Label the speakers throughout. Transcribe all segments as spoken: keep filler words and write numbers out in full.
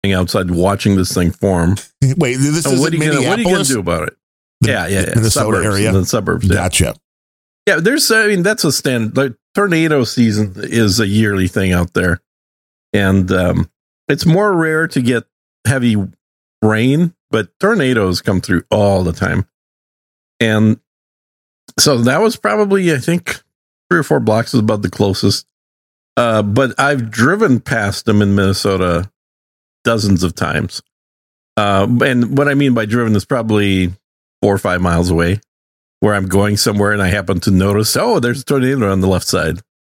Speaker 1: outside watching this thing form.
Speaker 2: Wait, this
Speaker 1: so
Speaker 2: is
Speaker 1: what, are you gonna, what are you going to do about it?
Speaker 2: The,
Speaker 1: yeah, yeah, yeah.
Speaker 2: Minnesota
Speaker 1: suburbs,
Speaker 2: area.
Speaker 1: The suburbs. Yeah.
Speaker 2: Gotcha.
Speaker 1: Yeah, there's, I mean, that's a standard. Like, tornado season is a yearly thing out there. And um, it's more rare to get heavy rain, but tornadoes come through all the time. And so that was probably, I think, three or four blocks is about the closest. Uh, but I've driven past them in Minnesota dozens of times. Uh, and what I mean by driven is probably four or five miles away, where I'm going somewhere and I happen to notice, oh, there's a tornado on the left side.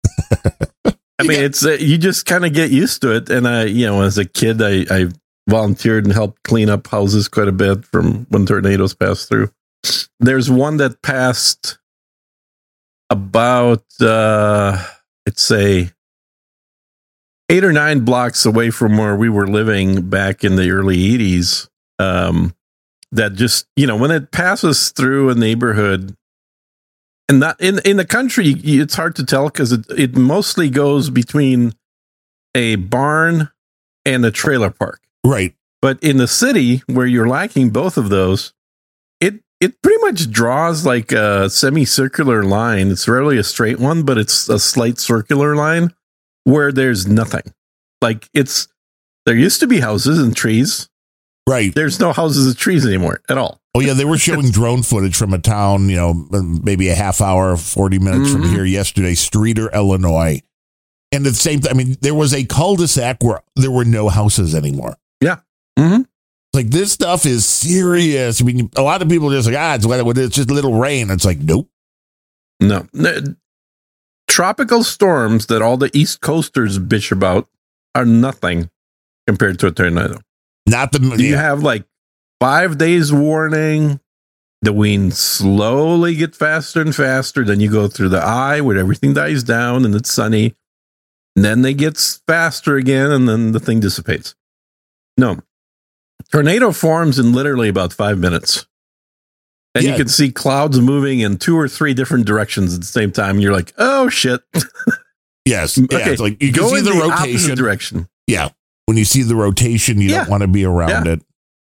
Speaker 1: I mean, it's uh, you just kind of get used to it. And I, you know, as a kid, I, I volunteered and helped clean up houses quite a bit from when tornadoes pass through. There's one that passed about, uh, I'd say, eight or nine blocks away from where we were living back in the early eighties. Um, that just, you know, when it passes through a neighborhood, and not in, in the country, it's hard to tell because it, it mostly goes between a barn and a trailer park.
Speaker 2: Right.
Speaker 1: But in the city where you're lacking both of those, it it pretty much draws like a semicircular line. It's rarely a straight one, but it's a slight circular line where there's nothing. Like it's, there used to be houses and trees.
Speaker 2: Right.
Speaker 1: There's no houses and trees anymore at all.
Speaker 2: Oh, yeah. They were showing drone footage from a town, you know, maybe a half hour, forty minutes mm-hmm. from here yesterday, Streeter, Illinois. And at the same time, I mean, there was a cul-de-sac where there were no houses anymore.
Speaker 1: Yeah. Mm-hmm.
Speaker 2: Like, this stuff is serious. I mean, a lot of people are just like, ah, it's, it's just a little rain. It's like, nope.
Speaker 1: No. Tropical storms that all the East Coasters bitch about are nothing compared to a tornado.
Speaker 2: Not the yeah.
Speaker 1: You have like five days warning. The winds slowly get faster and faster. Then you go through the eye where everything dies down and it's sunny. And then they get faster again, and then the thing dissipates. No. Tornado forms in literally about five minutes. And yeah. you can see clouds moving in two or three different directions at the same time. And you're like, oh, shit.
Speaker 2: Yes. Yeah,
Speaker 1: okay.
Speaker 2: It's like you can
Speaker 1: go
Speaker 2: see
Speaker 1: in
Speaker 2: the,
Speaker 1: the
Speaker 2: rotation.
Speaker 1: Opposite direction.
Speaker 2: Yeah. When you see the rotation, you yeah. don't want to be around
Speaker 1: yeah.
Speaker 2: it.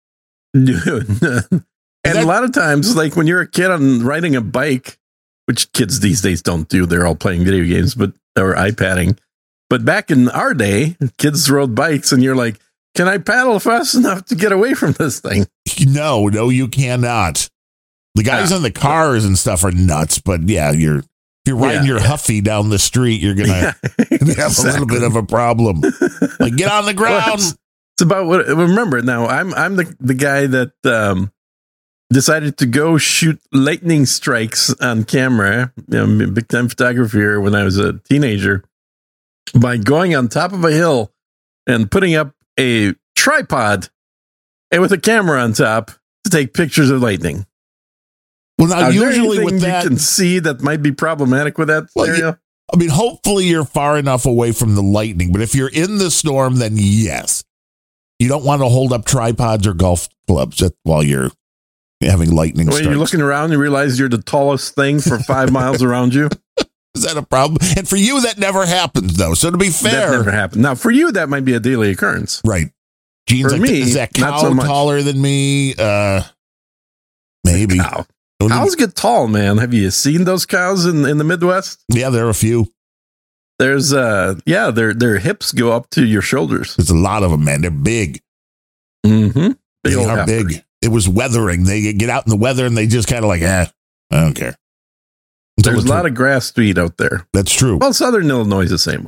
Speaker 1: Dude. and
Speaker 2: that,
Speaker 1: a lot of times, like when you're a kid on riding a bike, which kids these days don't do, they're all playing video games, but or iPadding. But back in our day, kids rode bikes and you're like, can I paddle fast enough to get away from this thing?
Speaker 2: No, no, you cannot. The guys
Speaker 1: yeah.
Speaker 2: in the cars and stuff are nuts, but yeah, you're if you're riding yeah. your Huffy down the street, you're gonna yeah, exactly. have a little bit of a problem. Like, get on the ground.
Speaker 1: Well, it's, it's about what. Remember, now I'm I'm the the guy that um, decided to go shoot lightning strikes on camera. You know, big time photographer when I was a teenager. By going on top of a hill and putting up a tripod and with a camera on top to take pictures of lightning.
Speaker 2: Well, now, Are usually with that,
Speaker 1: you can see that might be problematic with that
Speaker 2: well,
Speaker 1: scenario.
Speaker 2: You, I mean, hopefully you're far enough away from the lightning, but if you're in the storm, then yes, you don't want to hold up tripods or golf clubs while you're having lightning
Speaker 1: When
Speaker 2: strikes.
Speaker 1: you're looking around, you realize you're the tallest thing for five miles around you.
Speaker 2: Is that a problem? And for you, that never happens, though. So to be fair,
Speaker 1: that never happened. Now, for you, that might be a daily occurrence,
Speaker 2: right? Gene's
Speaker 1: for
Speaker 2: like,
Speaker 1: me,
Speaker 2: is that cow
Speaker 1: so
Speaker 2: taller than me? Uh, maybe.
Speaker 1: Cow. Cows get tall, man. Have you seen those cows in, in the Midwest?
Speaker 2: Yeah, there are a few.
Speaker 1: There's, uh, yeah, their their hips go up to your shoulders.
Speaker 2: There's a lot of them, man. They're big.
Speaker 1: Mm-hmm.
Speaker 2: They are heifer. big. It was weathering. They get out in the weather and they just kind of like, eh, I don't care. Until
Speaker 1: There's a lot of grass to eat out there.
Speaker 2: That's true.
Speaker 1: Well, Southern Illinois is the same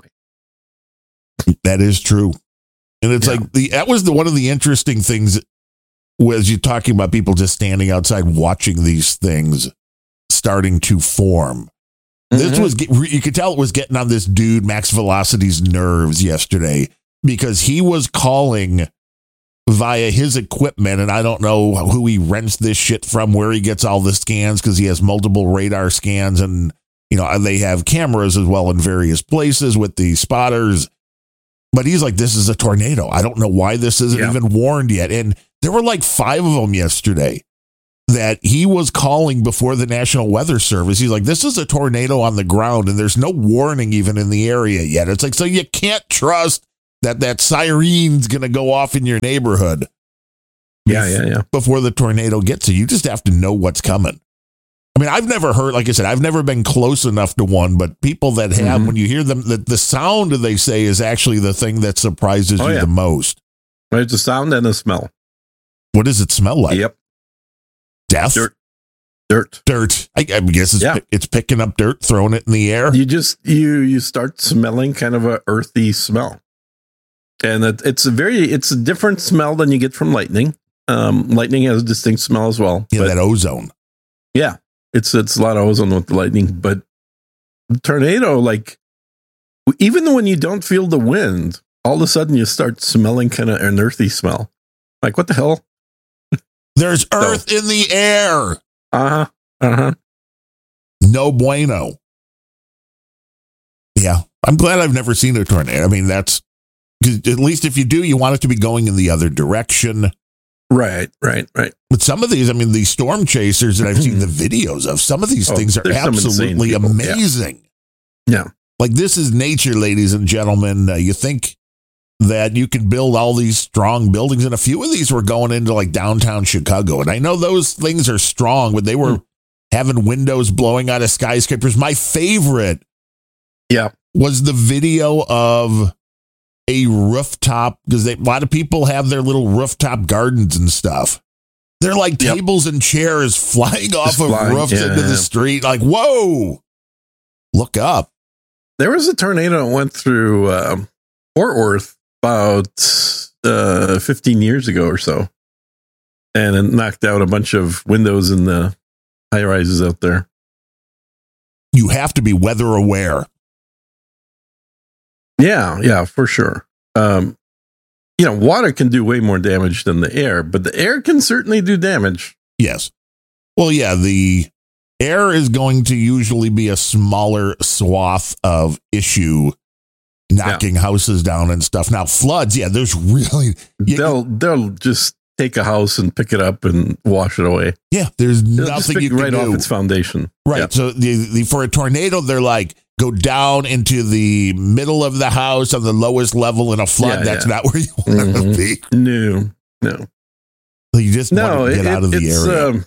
Speaker 1: way.
Speaker 2: That is true. And it's yeah. like, the that was the one of the interesting things was you talking about people just standing outside watching these things starting to form. Mm-hmm. This was, you could tell it was getting on this dude, Max Velocity's nerves yesterday, because he was calling via his equipment, and I don't know who he rents this shit from, where he gets all the scans, because he has multiple radar scans, and you know they have cameras as well in various places with the spotters. But he's like, this is a tornado. I don't know why this isn't yeah. even warned yet. And there were like five of them yesterday that he was calling before the National Weather Service. He's like, this is a tornado on the ground, and there's no warning even in the area yet. It's like, so you can't trust that that siren's going to go off in your neighborhood.
Speaker 1: Yeah, yeah, yeah.
Speaker 2: Before the tornado gets you, you just have to know what's coming. I mean, I've never heard, like I said, I've never been close enough to one, but people that have, mm-hmm. when you hear them, the, the sound they say is actually the thing that surprises oh, you yeah. the most.
Speaker 1: It's a sound and a smell.
Speaker 2: What does it smell like?
Speaker 1: Yep.
Speaker 2: Death?
Speaker 1: Dirt. Dirt.
Speaker 2: Dirt. I, I guess it's, yeah. it's picking up dirt, throwing it in the air.
Speaker 1: You just, you, you start smelling kind of a earthy smell. And it, it's a very, it's a different smell than you get from lightning. Um, lightning has a distinct smell as well.
Speaker 2: Yeah,
Speaker 1: but,
Speaker 2: that ozone.
Speaker 1: Yeah. It's, it's a lot of ozone with the lightning, but the tornado, like, even when you don't feel the wind, all of a sudden you start smelling kind of an earthy smell. Like, what the hell?
Speaker 2: There's earth so, in the air.
Speaker 1: Uh-huh. Uh-huh.
Speaker 2: No bueno. Yeah. I'm glad I've never seen a tornado. I mean, that's, at least if you do, you want it to be going in the other direction.
Speaker 1: Right, right, right.
Speaker 2: But some of these, I mean, these storm chasers that I've seen the videos of, some of these oh, things are absolutely amazing.
Speaker 1: Yeah. yeah.
Speaker 2: Like, this is nature, ladies and gentlemen. Uh, you think that you can build all these strong buildings, and a few of these were going into like downtown Chicago. And I know those things are strong, but they were mm. having windows blowing out of skyscrapers. My favorite
Speaker 1: yeah.
Speaker 2: was the video of a rooftop, because a lot of people have their little rooftop gardens and stuff. They're like yep. tables and chairs flying off Just of flying, roofs yeah, into yeah. the street. Like, whoa, look up.
Speaker 1: There was a tornado that went through uh, Fort Worth about uh, fifteen years ago or so. And it knocked out a bunch of windows in the high rises out there.
Speaker 2: You have to be weather aware.
Speaker 1: Yeah, yeah, for sure. Um, you know, water can do way more damage than the air, but the air can certainly do damage.
Speaker 2: Yes. Well, yeah, the air is going to usually be a smaller swath of issue, knocking yeah. houses down and stuff. Now, floods, yeah, there's really... You,
Speaker 1: they'll they'll just take a house and pick it up and wash it away.
Speaker 2: Yeah, there's
Speaker 1: they'll
Speaker 2: nothing you can
Speaker 1: right
Speaker 2: do.
Speaker 1: off its foundation.
Speaker 2: Right,
Speaker 1: yeah.
Speaker 2: so the, the for a tornado, they're like, go down into the middle of the house on the lowest level in a flood. Yeah, That's yeah. not where you want mm-hmm. to be.
Speaker 1: No, no.
Speaker 2: You just no, want to get it, out of the area. Um,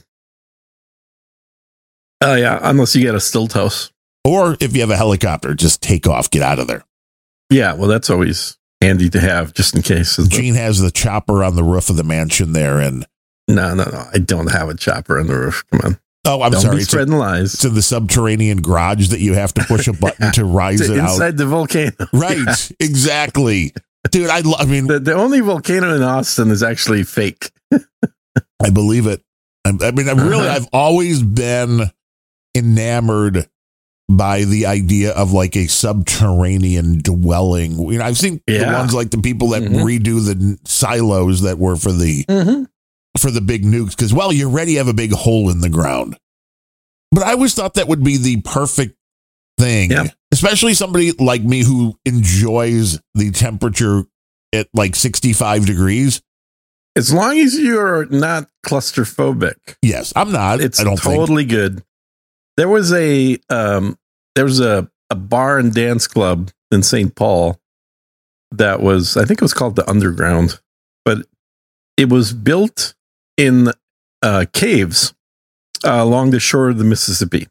Speaker 1: oh, yeah, unless you get a stilt house.
Speaker 2: Or if you have a helicopter, just take off, get out of there.
Speaker 1: Yeah, well, that's always handy to have, just in case.
Speaker 2: Gene has the chopper on the roof of the mansion there. and
Speaker 1: No, no, no. I don't have a chopper on the roof. Come on.
Speaker 2: Oh, I'm
Speaker 1: Don't
Speaker 2: sorry.
Speaker 1: Be spreading
Speaker 2: it's, a,
Speaker 1: lies.
Speaker 2: It's in the subterranean garage that you have to push a button to rise it
Speaker 1: inside
Speaker 2: out.
Speaker 1: Inside the volcano.
Speaker 2: Right. Yeah. Exactly. Dude, I, lo- I mean...
Speaker 1: The, the only volcano in Austin is actually fake.
Speaker 2: I believe it. I, I mean, I really, uh-huh. I've always been enamored by the idea of like a subterranean dwelling. You know, I've seen yeah. the ones like the people that mm-hmm. redo the silos that were for the... Mm-hmm. for the big nukes, because, well, you already have a big hole in the ground. But I always thought that would be the perfect thing, yeah. especially somebody like me who enjoys the temperature at like sixty-five degrees.
Speaker 1: As long as you're not claustrophobic.
Speaker 2: Yes, I'm not.
Speaker 1: It's
Speaker 2: I don't
Speaker 1: totally
Speaker 2: think.
Speaker 1: good. There was a um, there was a, a bar and dance club in Saint Paul that was, I think it was called the Underground, but it was built in uh, caves uh, along the shore of the Mississippi.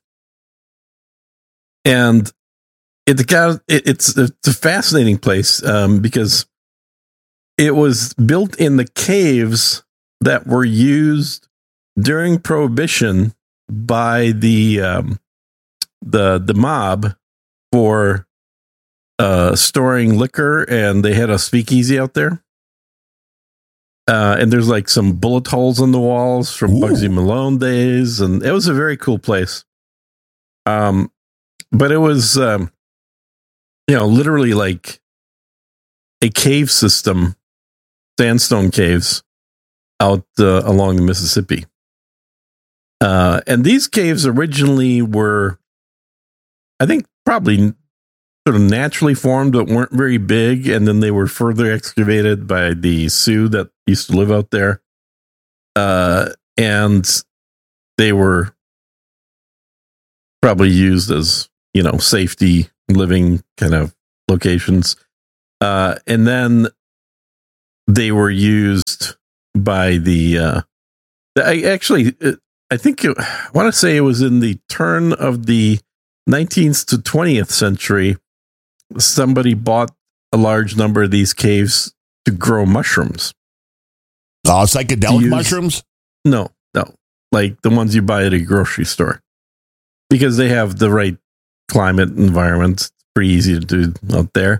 Speaker 1: And it got, it, it's, it's a fascinating place um, because it was built in the caves that were used during Prohibition by the um, the the mob for uh, storing liquor, and they had a speakeasy out there. Uh, and there's like some bullet holes in the walls from Ooh. Bugsy Malone days. And it was a very cool place. Um, but it was, um, you know, literally like a cave system, sandstone caves out uh, along the Mississippi. Uh, and these caves originally were, I think, probably sort of naturally formed, but weren't very big. And then they were further excavated by the Sioux that used to live out there. Uh, and they were probably used as, you know, safety living kind of locations. Uh, and then they were used by the, uh, I actually, I think, it, I want to say it was in the turn of the nineteenth to twentieth century, somebody bought a large number of these caves to grow mushrooms.
Speaker 2: Oh, psychedelic
Speaker 1: Use,
Speaker 2: mushrooms?
Speaker 1: No, no. Like the ones you buy at a grocery store. Because they have the right climate environment. It's pretty easy to do out there.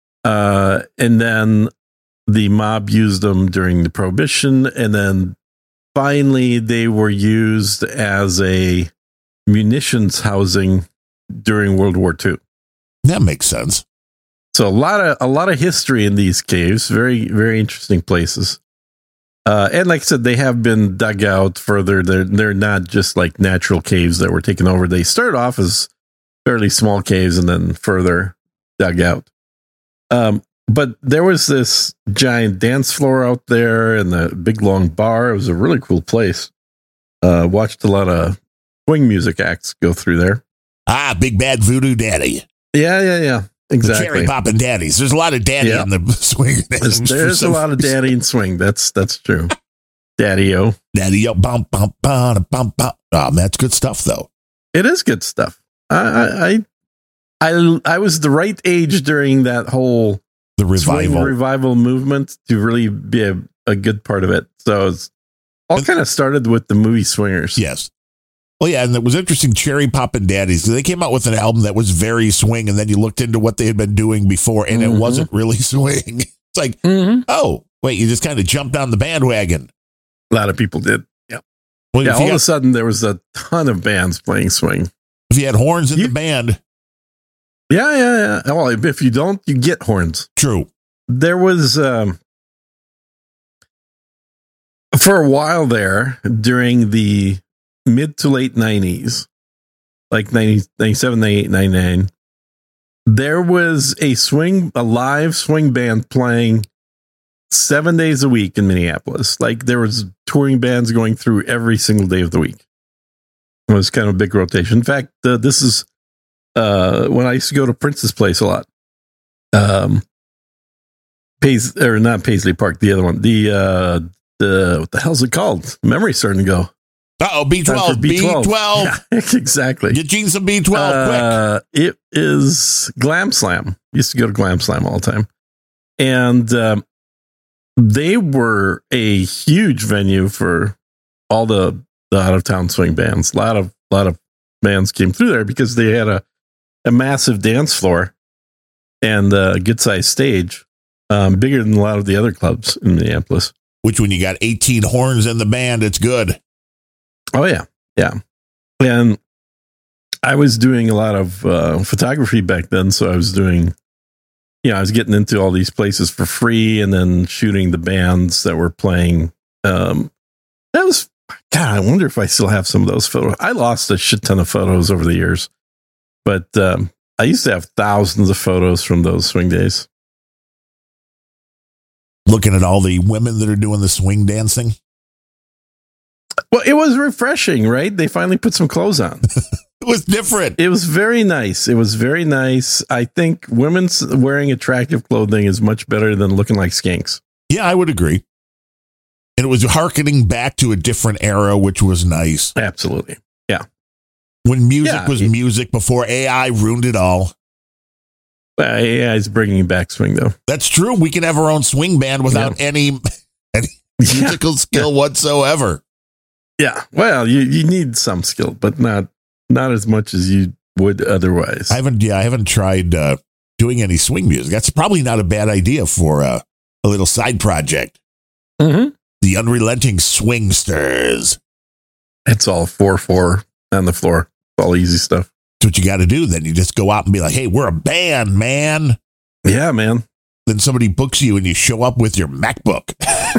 Speaker 1: Uh, and then the mob used them during the Prohibition. And then finally they were used as a munitions housing during World War Two.
Speaker 2: That makes sense.
Speaker 1: So a lot of a lot of history in these caves. Very, very interesting places. Uh, and like I said, they have been dug out further. They're they're not just like natural caves that were taken over. They started off as fairly small caves and then further dug out. Um, but there was this giant dance floor out there and the big long bar. It was a really cool place. Uh, watched a lot of swing music acts go through there.
Speaker 2: Ah, Big Bad Voodoo Daddy.
Speaker 1: Yeah, yeah, yeah. Exactly.
Speaker 2: The cherry popping daddies. There's a lot of daddy
Speaker 1: yeah.
Speaker 2: in the swing.
Speaker 1: There's, there's a lot of daddy and swing. That's that's true. Daddy-o.
Speaker 2: Daddy-o. Bum, bum, bum, bum, bum. Oh, that's good stuff, though.
Speaker 1: It is good stuff. I I I, I was the right age during that whole
Speaker 2: the revival
Speaker 1: swing revival movement to really be a, a good part of it. So it's all kind of started with the movie Swingers.
Speaker 2: Yes. Well, yeah, and it was interesting, Cherry Poppin' Daddies. They came out with an album that was very swing, and then you looked into what they had been doing before, and mm-hmm. it wasn't really swing. It's like, mm-hmm. oh, wait, you just kind of jumped on the bandwagon.
Speaker 1: A lot of people did. Yeah.
Speaker 2: Well,
Speaker 1: yeah, all
Speaker 2: got,
Speaker 1: of a sudden, there was a ton of bands playing swing.
Speaker 2: If you had horns in
Speaker 1: you,
Speaker 2: the band.
Speaker 1: Yeah, yeah, yeah. Well, if you don't, you get horns.
Speaker 2: True.
Speaker 1: There was, um, for a while there, during the mid to late nineties, like ninety, ninety-seven, ninety-eight, ninety-nine, there was a swing, a live swing band playing seven days a week in Minneapolis. Like there was touring bands going through every single day of the week. It was kind of a big rotation. In fact, uh, this is uh, when I used to go to Prince's Place a lot. Um, Pais or not Paisley Park, the other one. The uh, the what the hell's it called? Memory's starting to go.
Speaker 2: Uh-oh, B twelve, B twelve. B twelve.
Speaker 1: Yeah, exactly.
Speaker 2: Get Gene some B twelve,
Speaker 1: uh, quick. It is Glam Slam. Used to go to Glam Slam all the time. And um, they were a huge venue for all the, the out-of-town swing bands. A lot of, lot of bands came through there because they had a, a massive dance floor and a good-sized stage, um, bigger than a lot of the other clubs in Minneapolis.
Speaker 2: Which when you got eighteen horns in the band, it's good.
Speaker 1: Oh, yeah. Yeah. And I was doing a lot of uh, photography back then. So I was doing, you know, I was getting into all these places for free and then shooting the bands that were playing. Um, that was, God, I wonder if I still have some of those photos. I lost a shit ton of photos over the years, but um, I used to have thousands of photos from those swing days.
Speaker 2: Looking at all the women that are doing the swing dancing.
Speaker 1: Well, it was refreshing, right? They finally put some clothes on.
Speaker 2: It was different.
Speaker 1: It was very nice. It was very nice. I think women's wearing attractive clothing is much better than looking like skanks.
Speaker 2: Yeah, I would agree. And it was hearkening back to a different era, which was nice.
Speaker 1: Absolutely. Yeah.
Speaker 2: When music
Speaker 1: yeah,
Speaker 2: was
Speaker 1: it,
Speaker 2: music before A I ruined it all.
Speaker 1: Well, A I is bringing back swing, though.
Speaker 2: That's true. We can have our own swing band without yeah. any, any musical yeah. skill yeah. whatsoever.
Speaker 1: Yeah, well, you, you need some skill, but not not as much as you would otherwise.
Speaker 2: I haven't, yeah, I haven't tried uh, doing any swing music. That's probably not a bad idea for uh, a little side project.
Speaker 1: Mm-hmm.
Speaker 2: The Unrelenting Swingsters.
Speaker 1: It's all four four on the floor. It's all easy stuff.
Speaker 2: That's what you got to do. Then you just go out and be like, "Hey, we're a band, man."
Speaker 1: Yeah, man.
Speaker 2: Then somebody books you and you show up with your MacBook.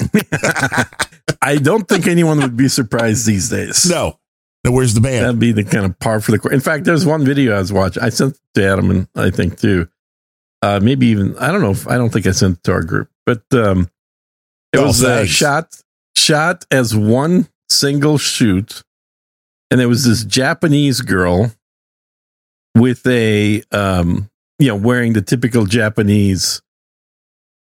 Speaker 1: I don't think anyone would be surprised these days.
Speaker 2: No. No, where's the band?
Speaker 1: That'd be the kind of par for the course. In fact, there's one video I was watching. I sent it to Adam, and I think too. Uh, maybe even, I don't know if, I don't think I sent it to our group, but um, it oh, was uh, shot, shot as one single shoot. And there was this Japanese girl with a, um, you know, wearing the typical Japanese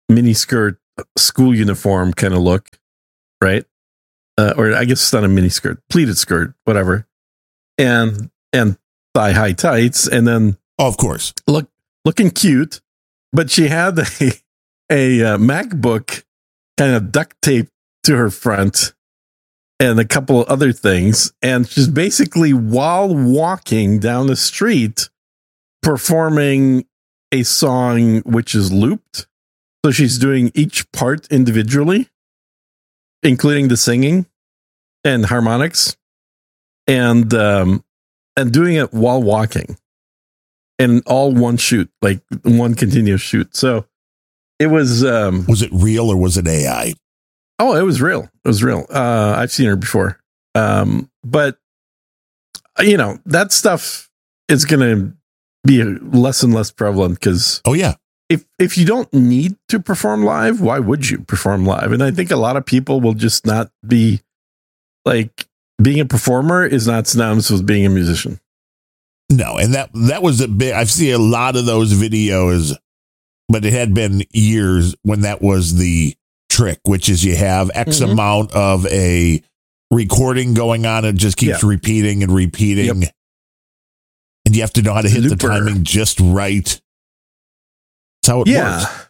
Speaker 1: miniskirt, school uniform kind of look, right? Uh, or I guess it's not a miniskirt, pleated skirt, whatever, and and thigh high tights, and then
Speaker 2: oh, of course,
Speaker 1: look looking cute. But she had a a uh, MacBook kind of duct taped to her front, and a couple of other things, and she's basically while walking down the street performing a song which is looped. So she's doing each part individually, including the singing and harmonics, and um, and doing it while walking, and all one shoot, like one continuous shoot. So it was. Um,
Speaker 2: was it real or was it A I?
Speaker 1: Oh, it was real. It was real. Uh, I've seen her before, um, but you know that stuff is going to be less and less prevalent because.
Speaker 2: Oh yeah.
Speaker 1: If if you don't need to perform live, why would you perform live? And I think a lot of people will just not be like being a performer is not synonymous with being a musician.
Speaker 2: No, and that that was a big. I've seen a lot of those videos, but it had been years when that was the trick, which is you have X mm-hmm. amount of a recording going on and just keeps
Speaker 1: yeah.
Speaker 2: repeating and repeating, yep. and you have to know how to hit Looper. the timing just right. That's how it
Speaker 1: yeah.
Speaker 2: works.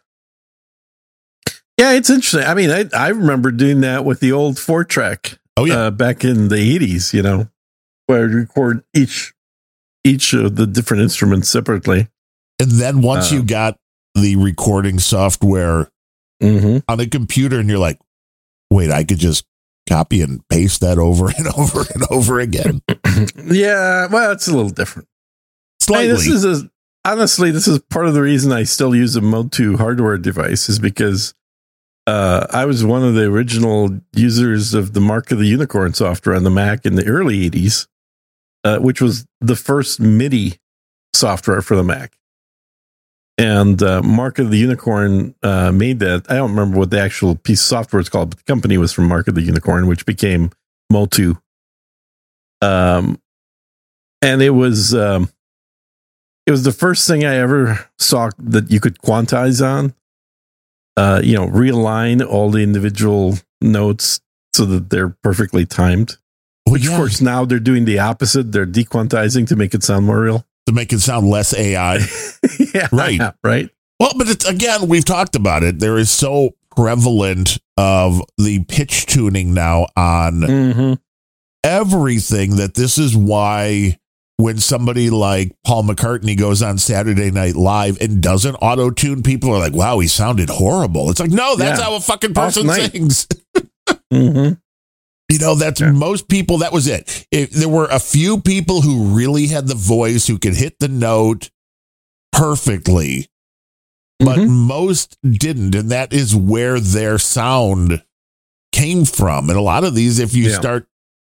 Speaker 1: Yeah, it's interesting. I mean, I, I remember doing that with the old four track.
Speaker 2: Oh yeah,
Speaker 1: uh, back in the eighties, you know, where I'd record each each of the different instruments separately.
Speaker 2: And then once uh, you got the recording software
Speaker 1: mm-hmm.
Speaker 2: on a computer, and you're like, wait, I could just copy and paste that over and over and over again.
Speaker 1: Yeah, well, it's a little different.
Speaker 2: Slightly.
Speaker 1: I mean, this is a, honestly, this is part of the reason I still use a Mode two hardware device is because uh, I was one of the original users of the Mark of the Unicorn software on the Mac in the early eighties, uh, which was the first MIDI software for the Mac. And uh, Mark of the Unicorn uh, made that. I don't remember what the actual piece of software is called, but the company was from Mark of the Unicorn, which became Mode two. Um, and it was um, it was the first thing I ever saw that you could quantize on. Uh, you know, realign all the individual notes so that they're perfectly timed. Which, yeah. of course, now they're doing the opposite. They're dequantizing to make it sound more real.
Speaker 2: To make it sound less A I.
Speaker 1: yeah,
Speaker 2: right.
Speaker 1: Right.
Speaker 2: Well, but it's, again, we've talked about it. There is so prevalent of the pitch tuning now on
Speaker 1: mm-hmm.
Speaker 2: everything that this is why when somebody like Paul McCartney goes on Saturday Night Live and doesn't auto-tune, people are like, wow, he sounded horrible. It's like, no, that's yeah. how a fucking person sings.
Speaker 1: mm-hmm.
Speaker 2: You know, that's yeah. most people. That was it. If there were a few people who really had the voice, who could hit the note perfectly, but mm-hmm. most didn't. And that is where their sound came from. And a lot of these, if you yeah. start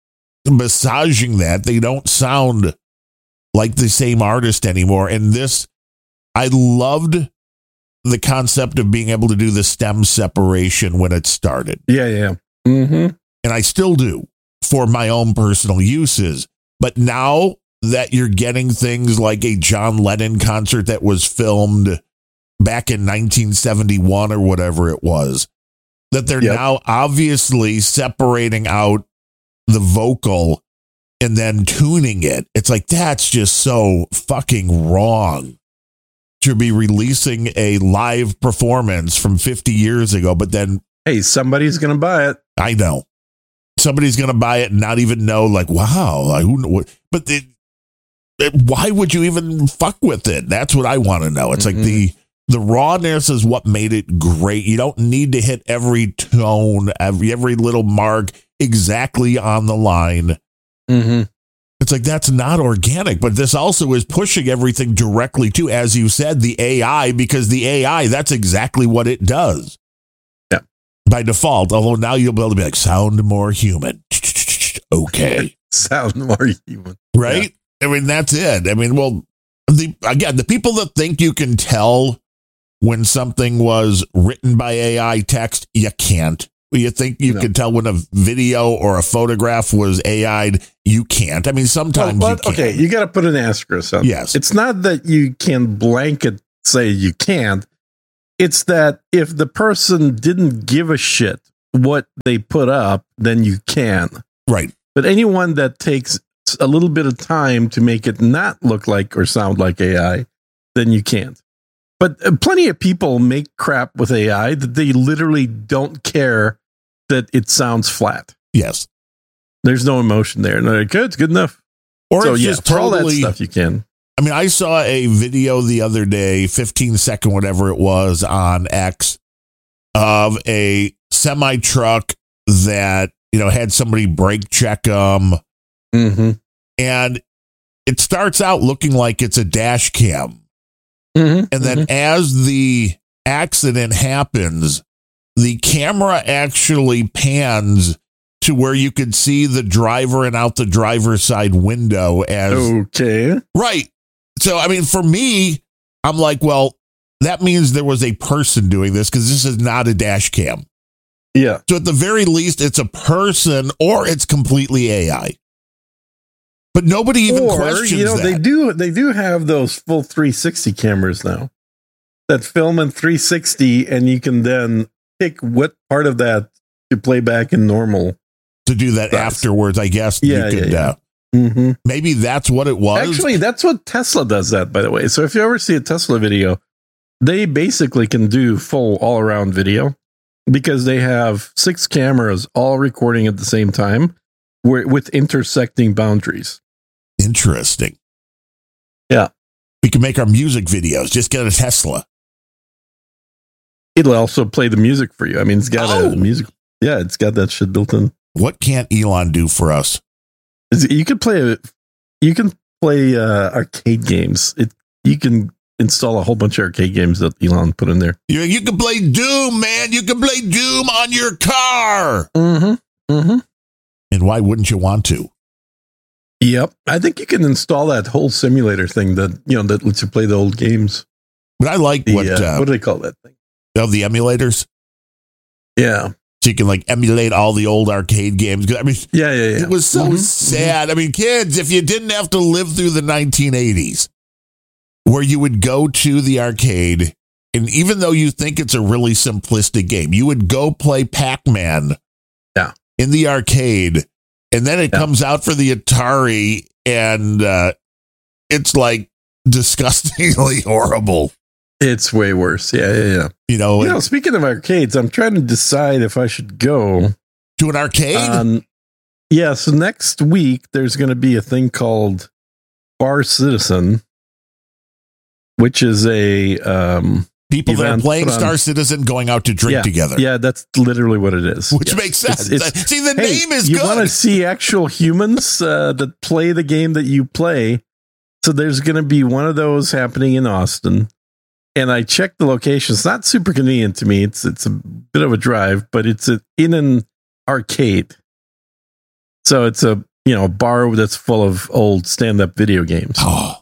Speaker 2: massaging that, they don't sound like the same artist anymore. And this, I loved the concept of being able to do the stem separation when it started.
Speaker 1: Yeah, yeah. Mm-hmm.
Speaker 2: And I still do for my own personal uses. But now that you're getting things like a John Lennon concert that was filmed back in nineteen seventy-one or whatever it was, that they're yep. now obviously separating out the vocal and then tuning it. It's like, that's just so fucking wrong to be releasing a live performance from fifty years ago. But then,
Speaker 1: hey, somebody's going to buy it.
Speaker 2: I know. Somebody's going to buy it and not even know, like, wow, like, who, but it, it, why would you even fuck with it? That's what I want to know. It's mm-hmm. like the the rawness is what made it great. You don't need to hit every tone, every, every little mark exactly on the line.
Speaker 1: Mm-hmm.
Speaker 2: It's like, that's not organic, but this also is pushing everything directly to, as you said, the A I, because the A I, that's exactly what it does. By default, although now you'll be able to be like, sound more human. Okay.
Speaker 1: Sound more human.
Speaker 2: Right? Yeah. I mean, that's it. I mean, well, the again, the people that think you can tell when something was written by A I text, you can't. You think you no. can tell when a video or a photograph was A I'd, you can't. I mean, sometimes
Speaker 1: well,
Speaker 2: you can.
Speaker 1: Okay, you got to put an asterisk on
Speaker 2: Yes.
Speaker 1: It's not that you can blanket say you can't. It's that if the person didn't give a shit what they put up, then you can.
Speaker 2: Right.
Speaker 1: But anyone that takes a little bit of time to make it not look like or sound like A I, then you can't. But plenty of people make crap with A I that they literally don't care that it sounds flat.
Speaker 2: Yes.
Speaker 1: There's no emotion there. And they're like, good, it's good enough.
Speaker 2: Or
Speaker 1: so,
Speaker 2: it's
Speaker 1: yeah,
Speaker 2: just
Speaker 1: for all that
Speaker 2: totally,
Speaker 1: stuff you can.
Speaker 2: I mean, I saw a video the other day, fifteen second, whatever it was, on X of a semi truck that, you know, had somebody brake check them.
Speaker 1: Mm-hmm.
Speaker 2: And it starts out looking like it's a dash cam.
Speaker 1: Mm-hmm.
Speaker 2: And then
Speaker 1: mm-hmm.
Speaker 2: as the accident happens, the camera actually pans to where you could see the driver and out the driver's side window as
Speaker 1: okay.
Speaker 2: Right. So, I mean, for me, I'm like, well, that means there was a person doing this because this is not a dash cam.
Speaker 1: Yeah.
Speaker 2: So at the very least, it's a person or it's completely A I. But nobody even
Speaker 1: or,
Speaker 2: questions
Speaker 1: you know,
Speaker 2: that.
Speaker 1: They do, they do have those full three sixty cameras now that film in three sixty, and you can then pick what part of that to play back in normal.
Speaker 2: To do that size. Afterwards, I guess.
Speaker 1: Yeah,
Speaker 2: you could,
Speaker 1: yeah, yeah.
Speaker 2: Uh,
Speaker 1: mm-hmm.
Speaker 2: Maybe that's what it was.
Speaker 1: Actually, that's what Tesla does that, by the way. So if you ever see a Tesla video, they basically can do full all-around video because they have six cameras all recording at the same time with intersecting boundaries.
Speaker 2: Interesting.
Speaker 1: Yeah.
Speaker 2: We can make our music videos. Just get a Tesla.
Speaker 1: It'll also play the music for you. I mean, it's got
Speaker 2: oh.
Speaker 1: a music. Yeah, it's got that shit built in.
Speaker 2: What can't Elon do for us?
Speaker 1: You can play you can play uh, arcade games. It you can install a whole bunch of arcade games that Elon put in there.
Speaker 2: You, you can play Doom, man. You can play Doom on your car.
Speaker 1: Mm-hmm. Mm-hmm.
Speaker 2: And why wouldn't you want to?
Speaker 1: Yep. I think you can install that whole simulator thing that, you know, that lets you play the old games.
Speaker 2: But I like
Speaker 1: the,
Speaker 2: what...
Speaker 1: Uh,
Speaker 2: uh,
Speaker 1: what do they call that thing?
Speaker 2: Oh, the emulators?
Speaker 1: Yeah.
Speaker 2: So you can like emulate all the old arcade games. I mean,
Speaker 1: yeah, yeah, yeah.
Speaker 2: It was so
Speaker 1: mm-hmm.
Speaker 2: sad. I mean, kids, if you didn't have to live through the nineteen eighties, where you would go to the arcade, and even though you think it's a really simplistic game, you would go play Pac-Man
Speaker 1: yeah.
Speaker 2: in the arcade, and then it yeah. comes out for the Atari, and uh, it's like disgustingly horrible.
Speaker 1: It's way worse. Yeah, yeah, yeah.
Speaker 2: You know,
Speaker 1: you know, speaking of arcades, I'm trying to decide if I should go
Speaker 2: to an arcade.
Speaker 1: Um, yeah, so next week there's going to be a thing called Bar Citizen, which is a um,
Speaker 2: people that are playing Star Citizen going out to drink
Speaker 1: yeah,
Speaker 2: together.
Speaker 1: Yeah, that's literally what it is.
Speaker 2: Which
Speaker 1: yes.
Speaker 2: makes sense. It's, it's, See, the
Speaker 1: hey,
Speaker 2: name is
Speaker 1: you
Speaker 2: good.
Speaker 1: You want to see actual humans uh, that play the game that you play. So there's going to be one of those happening in Austin. And I checked the location. It's not super convenient to me. It's it's a bit of a drive, but it's a, in an arcade. So it's a you know bar that's full of old stand-up video games.
Speaker 2: Oh.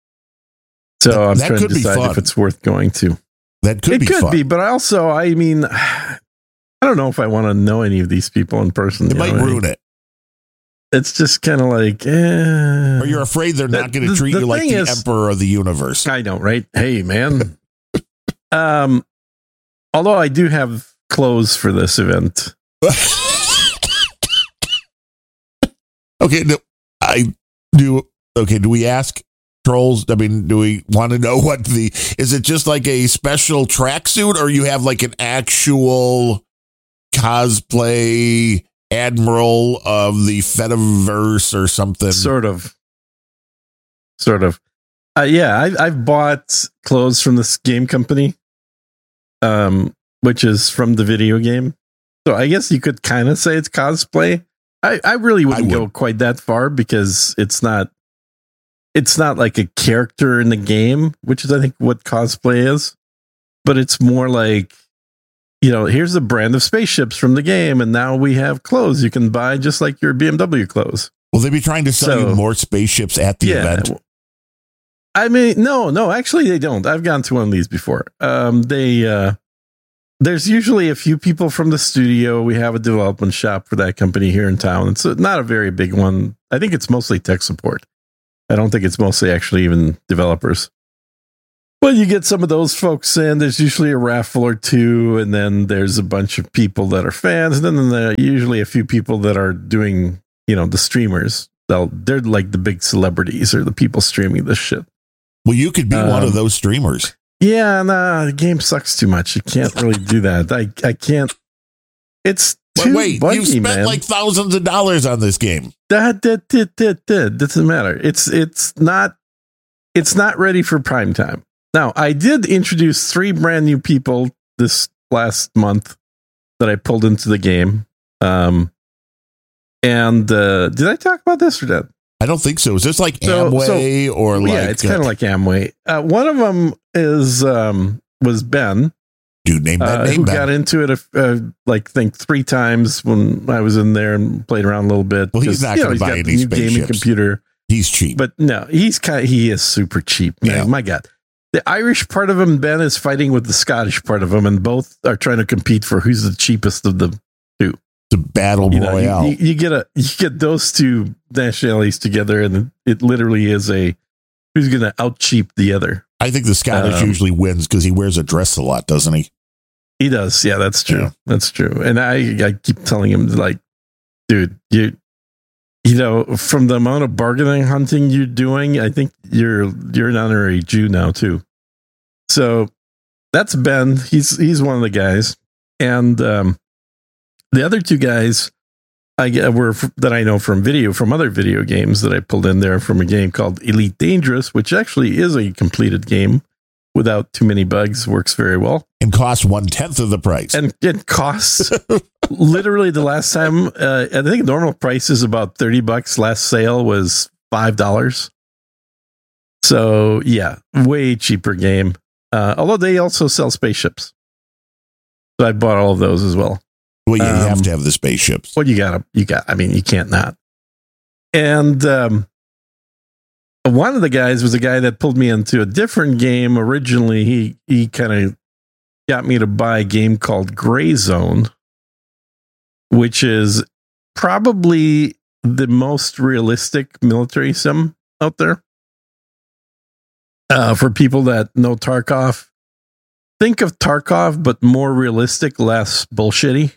Speaker 1: So
Speaker 2: that,
Speaker 1: I'm
Speaker 2: that
Speaker 1: trying to decide if it's worth going to.
Speaker 2: That could
Speaker 1: it
Speaker 2: be
Speaker 1: could
Speaker 2: fun.
Speaker 1: be, but also, I mean, I don't know if I want to know any of these people in person.
Speaker 2: It might
Speaker 1: know?
Speaker 2: ruin it.
Speaker 1: It's just kind of like, eh.
Speaker 2: Or you're afraid they're not going to treat
Speaker 1: the
Speaker 2: you like the
Speaker 1: is,
Speaker 2: emperor of the universe.
Speaker 1: I know, right? Hey, man. um, although I do have clothes for this event.
Speaker 2: Okay, no, I do. Okay, do we ask trolls? I mean, do we want to know what the? Is it just like a special tracksuit, or you have like an actual cosplay admiral of the Fediverse or something?
Speaker 1: Sort of. Sort of. Uh, yeah, I, I've bought clothes from this game company, um, which is from the video game. So I guess you could kind of say it's cosplay. I, I really wouldn't I would. go quite that far because it's not it's not like a character in the game, which is I think what cosplay is. But it's more like, you know, here's a brand of spaceships from the game, and now we have clothes you can buy just like your B M W clothes.
Speaker 2: Will they be trying to sell so, you more spaceships at the
Speaker 1: yeah,
Speaker 2: event?
Speaker 1: I mean, no, no, actually they don't. I've gone to one of these before. Um, they uh, there's usually a few people from the studio. We have a development shop for that company here in town. It's not a very big one. I think it's mostly tech support. I don't think it's mostly actually even developers. Well, you get some of those folks in. There's usually a raffle or two, and then there's a bunch of people that are fans, and then there are usually a few people that are doing, you know, the streamers. They'll, they're like the big celebrities or the people streaming this shit.
Speaker 2: Well, you could be
Speaker 1: um,
Speaker 2: one of those streamers.
Speaker 1: Yeah, nah, the game sucks too much. You can't really do that. I, I can't. It's too
Speaker 2: But wait,
Speaker 1: buggy,
Speaker 2: you spent
Speaker 1: man.
Speaker 2: like thousands of dollars on this game.
Speaker 1: That, that, that, that, that doesn't matter. It's it's not it's not ready for prime time. Now, I did introduce three brand new people this last month that I pulled into the game. Um, and uh, did I talk about this or not?
Speaker 2: I don't think so. Is this like
Speaker 1: So-
Speaker 2: Amway
Speaker 1: so-
Speaker 2: or like
Speaker 1: yeah, it's kind
Speaker 2: uh,
Speaker 1: of like Amway. Uh, one of them is um, was Ben,
Speaker 2: dude name that
Speaker 1: uh,
Speaker 2: name
Speaker 1: who
Speaker 2: Ben.
Speaker 1: got into it a, uh, like think three times when I was in there and played around a little bit.
Speaker 2: Well, he's
Speaker 1: 'Cause,
Speaker 2: not
Speaker 1: you know,
Speaker 2: gonna
Speaker 1: he's
Speaker 2: buy
Speaker 1: got
Speaker 2: any
Speaker 1: the new gaming
Speaker 2: spaceships.
Speaker 1: computer.
Speaker 2: He's cheap.
Speaker 1: But no, he's kind. He is super cheap, man.
Speaker 2: Yeah.
Speaker 1: My God, the Irish part of him, Ben, is fighting with the Scottish part of him, and both are trying to compete for who's the cheapest of the two.
Speaker 2: The battle
Speaker 1: You know, you,
Speaker 2: royale.
Speaker 1: you, you get a you get those two nationalities together, and it literally is a who's going to out cheap the other.
Speaker 2: I think the Scottish
Speaker 1: um,
Speaker 2: usually wins because he wears a dress a lot, doesn't he?
Speaker 1: He does, yeah, that's true.
Speaker 2: Yeah.
Speaker 1: That's true. And I I keep telling him like, dude, you. You know, from the amount of bargaining hunting you're doing, I think you're you're an honorary Jew now too. So that's Ben. He's he's one of the guys, and um, the other two guys I get were f- that I know from video from other video games that I pulled in there from a game called Elite Dangerous, which actually is a completed game without too many bugs. Works very well.
Speaker 2: And costs one tenth of the price.
Speaker 1: And it costs literally the last time, uh, I think normal price is about thirty bucks. Last sale was five dollars. So yeah, way cheaper game. Uh, although they also sell spaceships. So I bought all of those as well.
Speaker 2: well, yeah, you
Speaker 1: um,
Speaker 2: have to have the spaceships.
Speaker 1: Well, you gotta, you got, I mean, you can't not. And, um, one of the guys was a guy that pulled me into a different game. Originally, he, he kind of got me to buy a game called Gray Zone, which is probably the most realistic military sim out there. Uh, for people that know Tarkov, think of Tarkov, but more realistic, less bullshitty.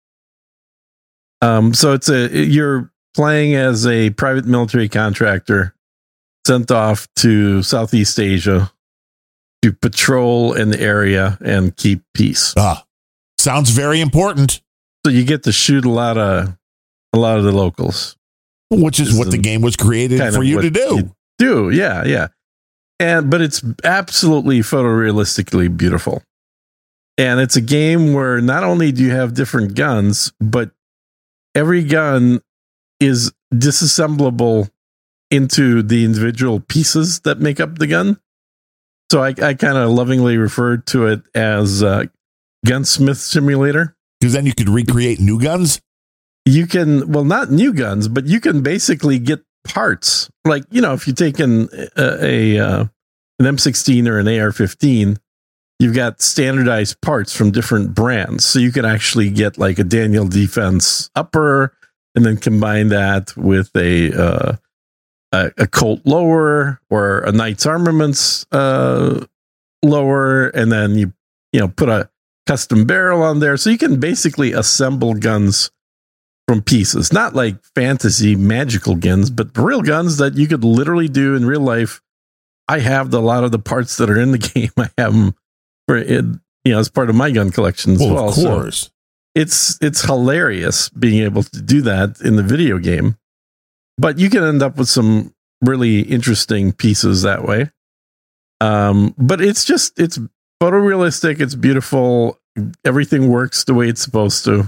Speaker 1: Um, so it's a you're playing as a private military contractor sent off to Southeast Asia to patrol an area and keep peace.
Speaker 2: Ah, sounds very important.
Speaker 1: So you get to shoot a lot of a lot of the locals.
Speaker 2: Which is
Speaker 1: This
Speaker 2: what
Speaker 1: is
Speaker 2: the game was created
Speaker 1: kind
Speaker 2: for
Speaker 1: of
Speaker 2: you
Speaker 1: what
Speaker 2: to do.
Speaker 1: you do, yeah, yeah. And but it's absolutely photorealistically beautiful. And it's a game where not only do you have different guns, but every gun is disassemblable into the individual pieces that make up the gun. So I, I kind of lovingly referred to it as uh, Gunsmith Simulator.
Speaker 2: Because then you could recreate new guns.
Speaker 1: You can, well, not new guns, but you can basically get parts. Like, you know, if you take an, a, a uh, an M sixteen or an A R fifteen, you've got standardized parts from different brands. So you can actually get like a Daniel Defense upper and then combine that with a uh, a, a Colt lower or a Knights Armaments uh, lower, and then you you know put a custom barrel on there. So you can basically assemble guns from pieces, not like fantasy magical guns, but real guns that you could literally do in real life. I have the, a lot of the parts that are in the game. I have them for it, you know, as part of my gun collection as
Speaker 2: Well,
Speaker 1: well.
Speaker 2: of course.
Speaker 1: So it's it's hilarious being able to do that in the video game, but you can end up with some really interesting pieces that way. Um, but it's just it's photorealistic. It's beautiful. Everything works the way it's supposed to.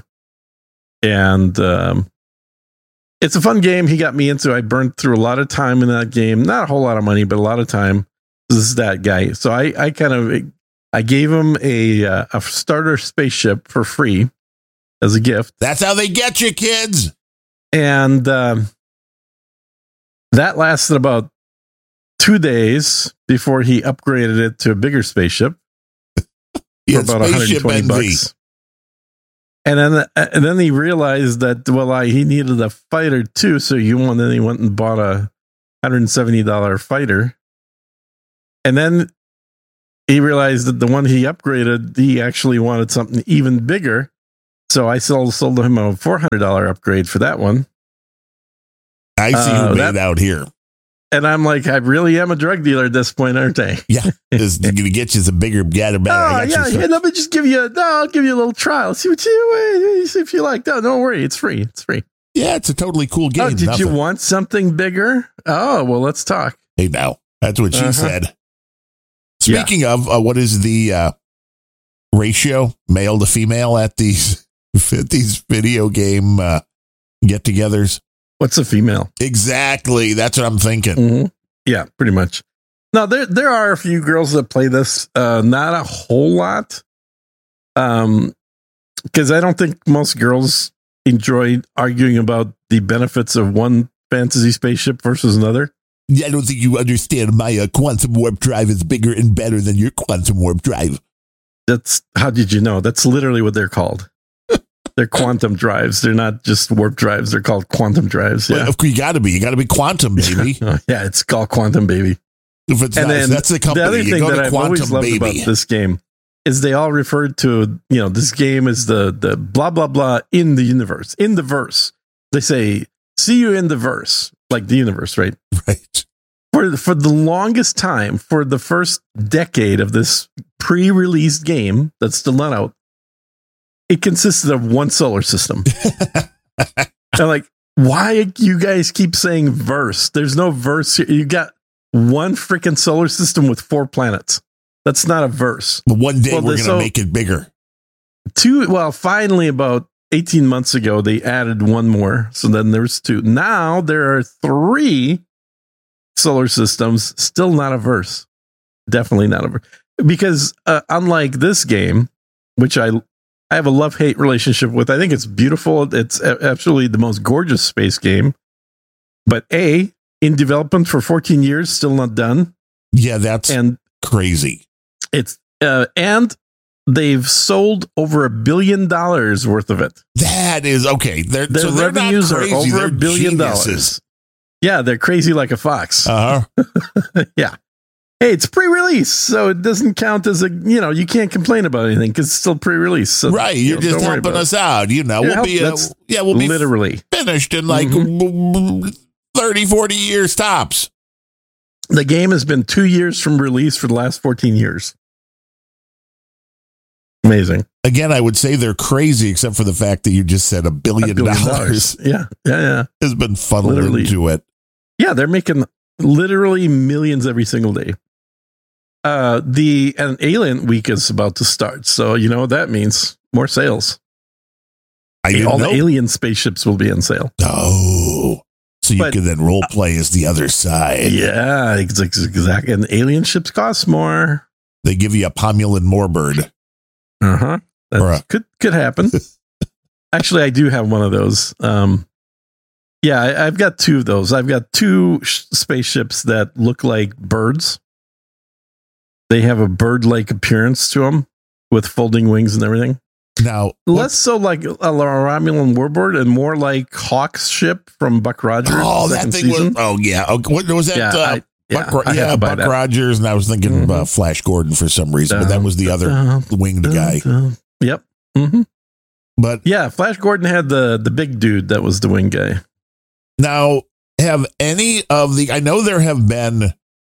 Speaker 1: And um, it's a fun game. He got me into. I burned through a lot of time in that game. Not a whole lot of money, but a lot of time. This is that guy. So I, I kind of I gave him a uh, a starter spaceship for free as a gift.
Speaker 2: That's how they get you, kids.
Speaker 1: And um, that lasted about two days before he upgraded it to a bigger spaceship
Speaker 2: Yeah,
Speaker 1: for about
Speaker 2: Spaceship
Speaker 1: one hundred twenty
Speaker 2: N Z.
Speaker 1: bucks. And then, and then he realized that well, I, he needed a fighter too. So you went, then he went and bought a one hundred seventy dollars fighter. And then he realized that the one he upgraded, he actually wanted something even bigger. So I sold, sold him a four hundred dollars upgrade for that one.
Speaker 2: I see
Speaker 1: Uh,
Speaker 2: who made
Speaker 1: that-
Speaker 2: out here.
Speaker 1: And I'm like, I really am a drug dealer at this point, aren't I?
Speaker 2: Yeah, is going to get you some bigger, better, better.
Speaker 1: Oh,
Speaker 2: I got
Speaker 1: yeah,
Speaker 2: you some-
Speaker 1: yeah, let me just give you a, no, I'll give you a little trial. See what you, see if you like. No, don't worry. It's free. It's free.
Speaker 2: yeah, it's a totally cool game.
Speaker 1: Oh, did
Speaker 2: Nothing.
Speaker 1: you want something bigger? Oh, well, let's talk.
Speaker 2: Hey, now that's what she
Speaker 1: Uh-huh.
Speaker 2: said. Speaking of, uh, what is the uh, ratio male to female at these at these video game uh, get-togethers?
Speaker 1: What's a female?
Speaker 2: Exactly. That's what I'm thinking.
Speaker 1: Mm-hmm. Yeah, pretty much. No, there there are a few girls that play this. Uh, not a whole lot. Um, because I don't think most girls enjoy arguing about the benefits of one fantasy spaceship versus another.
Speaker 2: I don't think you understand. My uh, quantum warp drive is bigger and better than your quantum warp drive.
Speaker 1: That's how did you know? That's literally what they're called. They're quantum drives. They're not just warp drives. They're called quantum drives. Yeah,
Speaker 2: Well, of course, you got to be. You got to be quantum, baby.
Speaker 1: yeah, it's called quantum, baby.
Speaker 2: If it's
Speaker 1: And
Speaker 2: not,
Speaker 1: then
Speaker 2: that's the company.
Speaker 1: The other
Speaker 2: you
Speaker 1: thing
Speaker 2: go
Speaker 1: that
Speaker 2: to
Speaker 1: I've always
Speaker 2: quantum,
Speaker 1: loved
Speaker 2: baby.
Speaker 1: about this game is they all referred to, you know, this game is the the blah blah blah in the universe, in the verse. They say, "See you in the verse," like the universe, right?
Speaker 2: Right.
Speaker 1: For for the longest time, for the first decade of this pre-released game that's still not out, it consisted of one solar system. I'm like, why you guys keep saying verse? There's no verse here. You got one freaking solar system with four planets. That's not a verse.
Speaker 2: But one day
Speaker 1: Well,
Speaker 2: we're
Speaker 1: the-
Speaker 2: going to
Speaker 1: so-
Speaker 2: make it bigger.
Speaker 1: Two, well, finally, about eighteen months ago, they added one more. So then there's two. Now there are three solar systems, still not a verse. Definitely not a verse. Because uh, unlike this game, which I I have a love-hate relationship with, I think it's beautiful. It's a- absolutely the most gorgeous space game. But A, in development for fourteen years, still not done.
Speaker 2: Yeah, that's
Speaker 1: And
Speaker 2: crazy.
Speaker 1: it's uh, and they've sold over a billion dollars worth of it.
Speaker 2: That is okay. They're,
Speaker 1: Their
Speaker 2: so they're
Speaker 1: revenues
Speaker 2: not
Speaker 1: are
Speaker 2: crazy.
Speaker 1: over
Speaker 2: They're
Speaker 1: a billion
Speaker 2: geniuses.
Speaker 1: dollars. Yeah, they're crazy like a fox.
Speaker 2: Uh huh.
Speaker 1: Yeah. Hey, it's pre-release, so it doesn't count as a, you know, you can't complain about anything because it's still pre-release. So,
Speaker 2: Right.
Speaker 1: you
Speaker 2: You're
Speaker 1: know,
Speaker 2: just
Speaker 1: don't worry
Speaker 2: helping
Speaker 1: about
Speaker 2: us out. You know,
Speaker 1: Yeah,
Speaker 2: we'll
Speaker 1: help-
Speaker 2: be, uh,
Speaker 1: that's
Speaker 2: yeah, we'll
Speaker 1: it.
Speaker 2: be
Speaker 1: Literally.
Speaker 2: finished in like
Speaker 1: Mm-hmm.
Speaker 2: thirty, forty years tops.
Speaker 1: The game has been two years from release for the last fourteen years. Amazing.
Speaker 2: Again, I would say they're crazy, except for the fact that you just said a billion,
Speaker 1: A billion
Speaker 2: dollars
Speaker 1: Yeah, yeah, yeah.
Speaker 2: has been funneled
Speaker 1: Literally.
Speaker 2: into it.
Speaker 1: Yeah, they're making literally millions every single day. Uh, the and Alien Week is about to start, so you know what that means. More sales.
Speaker 2: I didn't
Speaker 1: All
Speaker 2: know.
Speaker 1: the alien spaceships will be on sale.
Speaker 2: Oh, so you
Speaker 1: But-
Speaker 2: can then role play as the other side.
Speaker 1: Yeah, ex- ex- exactly. And alien ships cost more.
Speaker 2: They give you a Pomulan Moorbird.
Speaker 1: Uh huh. That
Speaker 2: Or a-
Speaker 1: could could happen. Actually, I do have one of those. Um, yeah, I, I've got two of those. I've got two sh- spaceships that look like birds. They have a bird-like appearance to them with folding wings and everything.
Speaker 2: Now,
Speaker 1: Less so like a Romulan warbird and more like Hawk's ship from Buck Rogers.
Speaker 2: oh, that
Speaker 1: second
Speaker 2: thing
Speaker 1: season.
Speaker 2: was. Oh, yeah. Oh, what was that?
Speaker 1: Yeah,
Speaker 2: uh,
Speaker 1: I- yeah,
Speaker 2: Buck, Ro-
Speaker 1: I had
Speaker 2: yeah,
Speaker 1: to buy
Speaker 2: Buck
Speaker 1: that.
Speaker 2: Rogers, and I was thinking
Speaker 1: Mhm.
Speaker 2: uh, Flash Gordon for some reason, but that was the other
Speaker 1: Uh,
Speaker 2: winged guy.
Speaker 1: uh, Yep. hmm
Speaker 2: But
Speaker 1: Yeah, Flash Gordon had the the big dude that was the wing guy.
Speaker 2: now, have any of the? I know there have been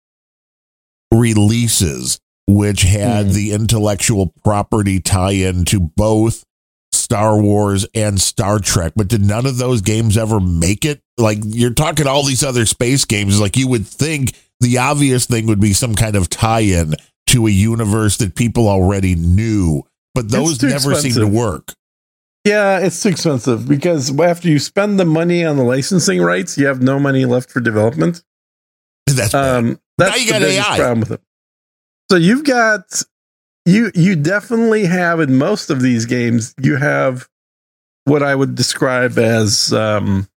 Speaker 2: releases which had
Speaker 1: Mhm.
Speaker 2: the intellectual property tie-in to both Star Wars and Star Trek, but did none of those games ever make it? Like, you're talking all these other space games, like you would think the obvious thing would be some kind of tie-in to a universe that people already knew, but those
Speaker 1: too
Speaker 2: never seem to
Speaker 1: expensive.
Speaker 2: work.
Speaker 1: Yeah, it's too expensive because after you spend the money on the licensing rights, you have no money left for development.
Speaker 2: That's bad.
Speaker 1: Um, that's
Speaker 2: Now you
Speaker 1: the
Speaker 2: got
Speaker 1: biggest
Speaker 2: A I.
Speaker 1: problem with it. So you've got you you definitely have in most of these games you have what I would describe as um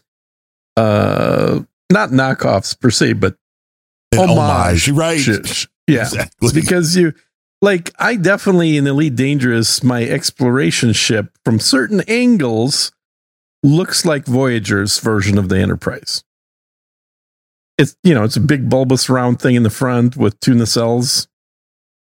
Speaker 1: uh not knockoffs per se, but
Speaker 2: An
Speaker 1: homage,
Speaker 2: right?
Speaker 1: sh- sh- yeah,
Speaker 2: Exactly.
Speaker 1: because you like I definitely in Elite Dangerous my exploration ship from certain angles looks like Voyager's version of the Enterprise. It's, you know, it's a big bulbous round thing in the front with two nacelles.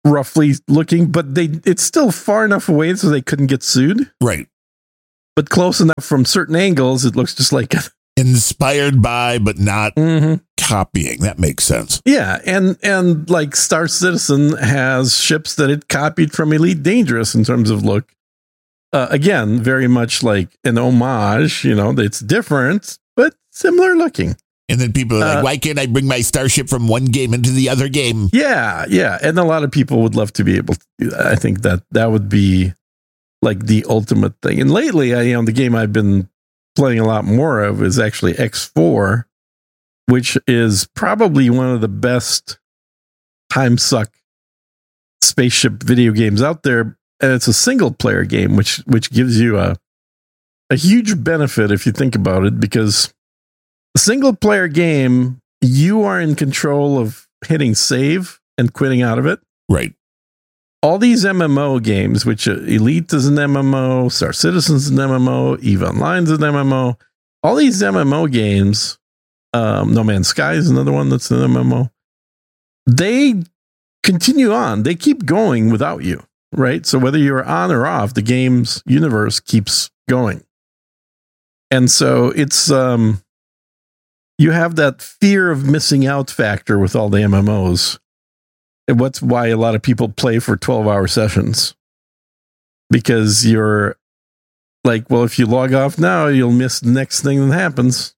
Speaker 1: roughly looking, but they it's still far enough away so they couldn't get sued.
Speaker 2: Right.
Speaker 1: But close enough from certain angles, it looks just like
Speaker 2: inspired by, but not
Speaker 1: mm-hmm.
Speaker 2: copying. That makes sense.
Speaker 1: Yeah, and and like Star Citizen has ships that it copied from Elite Dangerous in terms of look. Uh, again, very much like an homage. You know, it's different but similar looking.
Speaker 2: And then people are like,
Speaker 1: uh,
Speaker 2: "Why can't I bring my starship from one game into the other game?"
Speaker 1: Yeah, yeah, and a lot of people would love to be able to do that. I think that that would be like the ultimate thing. And lately, I, you know, the game I've been playing a lot more of is actually X four, which is probably one of the best time suck spaceship video games out there. And it's a single player game, which which gives you a a huge benefit if you think about it, because a single player game, you are in control of hitting save and quitting out of it.
Speaker 2: Right.
Speaker 1: All these M M O games, which uh, Elite is an M M O, Star Citizen's an M M O, EVE Online's an M M O, all these M M O games, um, No Man's Sky is another one that's an M M O, they continue on. They keep going without you, right? So whether you're on or off, the game's universe keeps going. And so it's, um, you have that fear of missing out factor with all the M M Os. And what's why a lot of people play for twelve hour sessions, because you're like, well, if you log off now, you'll miss the next thing that happens.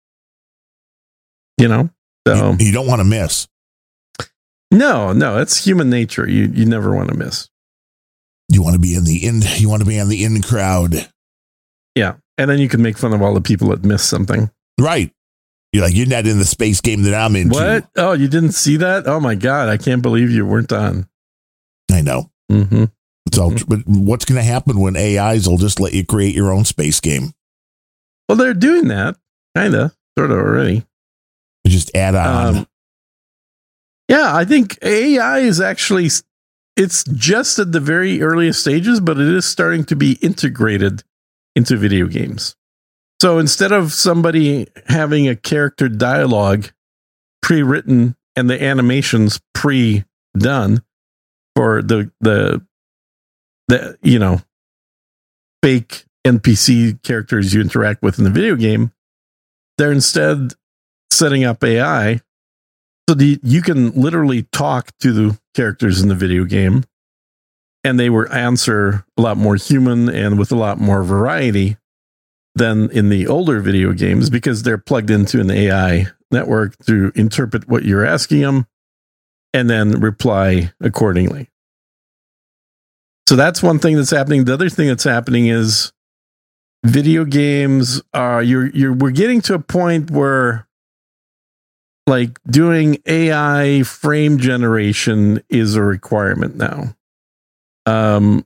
Speaker 1: You know, so
Speaker 2: you, you don't want to miss.
Speaker 1: No, no, it's human nature. You you never want to miss.
Speaker 2: You want to be in the in. You want to be in the in crowd.
Speaker 1: Yeah, and then you can make fun of all the people that miss something.
Speaker 2: Right. You're like, you're not in the space game that I'm into.
Speaker 1: What? Oh, you didn't see that? Oh my God, I can't believe you weren't on.
Speaker 2: I know.
Speaker 1: Mm-hmm.
Speaker 2: It's all.
Speaker 1: Mm-hmm.
Speaker 2: But what's going to happen when A Is will just let you create your own space game?
Speaker 1: Well, they're doing that, kind of, sort of already.
Speaker 2: Just add on.
Speaker 1: Um, yeah, I think A I is actually, it's just at the very earliest stages, but it is starting to be integrated into video games. So instead of somebody having a character dialogue pre-written and the animations pre-done for the the the you know fake N P C characters you interact with in the video game, they're instead setting up A I so the, you can literally talk to the characters in the video game, and they will answer a lot more human and with a lot more variety than in the older video games, because they're plugged into an A I network to interpret what you're asking them and then reply accordingly. So that's one thing that's happening. The other thing that's happening is video games are you're you're we're getting to a point where like doing A I frame generation is a requirement now. Um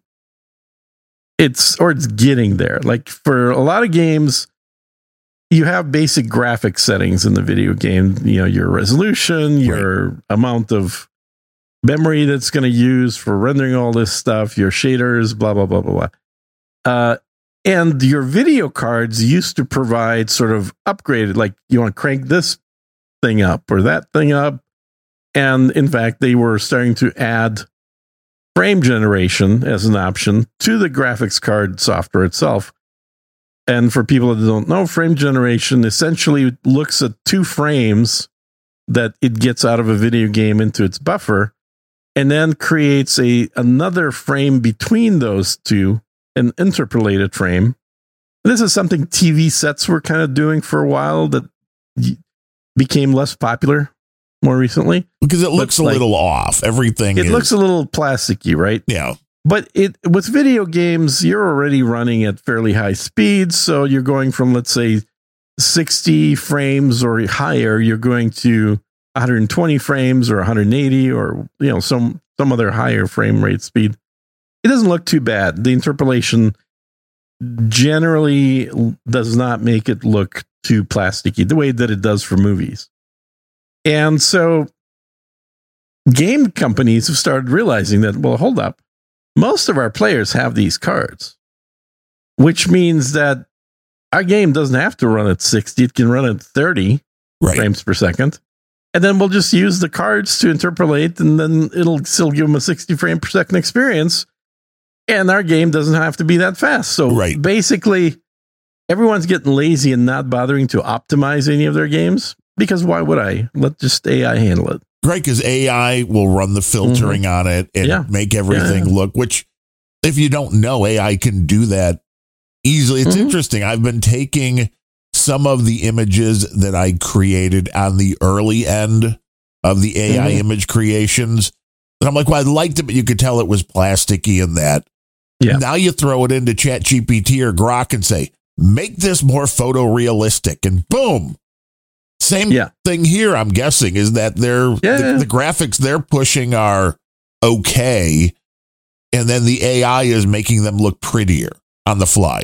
Speaker 1: It's or it's getting there. Like for a lot of games, you have basic graphic settings in the video game. You know, your resolution, your right. amount of memory that's going to use for rendering all this stuff, your shaders, blah blah blah blah blah. Uh, and your video cards used to provide sort of upgraded, like you want to crank this thing up or that thing up. And in fact, they were starting to add frame generation as an option to the graphics card software itself. And for people that don't know, frame generation essentially looks at two frames that it gets out of a video game into its buffer, and then creates a another frame between those two, an interpolated frame. And this is something T V sets were kind of doing for a while that became less popular more recently,
Speaker 2: because it looks
Speaker 1: but
Speaker 2: a
Speaker 1: like,
Speaker 2: little off. Everything
Speaker 1: it
Speaker 2: is,
Speaker 1: looks a little plasticky, right?
Speaker 2: Yeah.
Speaker 1: But it with video games, you're already running at fairly high speeds, so you're going from, let's say, sixty frames or higher. You're going to one hundred twenty frames or one hundred eighty, or you know some some other higher frame rate speed. It doesn't look too bad. The interpolation generally does not make it look too plasticky the way that it does for movies. And so game companies have started realizing that, well, hold up, most of our players have these cards, which means that our game doesn't have to run at sixty. It can run at thirty
Speaker 2: right.
Speaker 1: frames per second. And then we'll just use the cards to interpolate, and then it'll still give them a sixty frame per second experience. And our game doesn't have to be that fast. So
Speaker 2: right.
Speaker 1: basically, everyone's getting lazy and not bothering to optimize any of their games, because why would I? Let just A I handle it.
Speaker 2: Right, because A I will run the filtering mm-hmm. on it and yeah. make everything yeah. look, which if you don't know, A I can do that easily. It's mm-hmm. interesting. I've been taking some of the images that I created on the early end of the A I mm-hmm. image creations. And I'm like, well, I liked it, but you could tell it was plasticky and that.
Speaker 1: Yeah.
Speaker 2: Now you throw it into ChatGPT or Grok and say, make this more photorealistic, and boom. Same yeah. thing here, I'm guessing, is that they're
Speaker 1: yeah.
Speaker 2: the, the graphics they're pushing are okay, and then the A I is making them look prettier on the fly.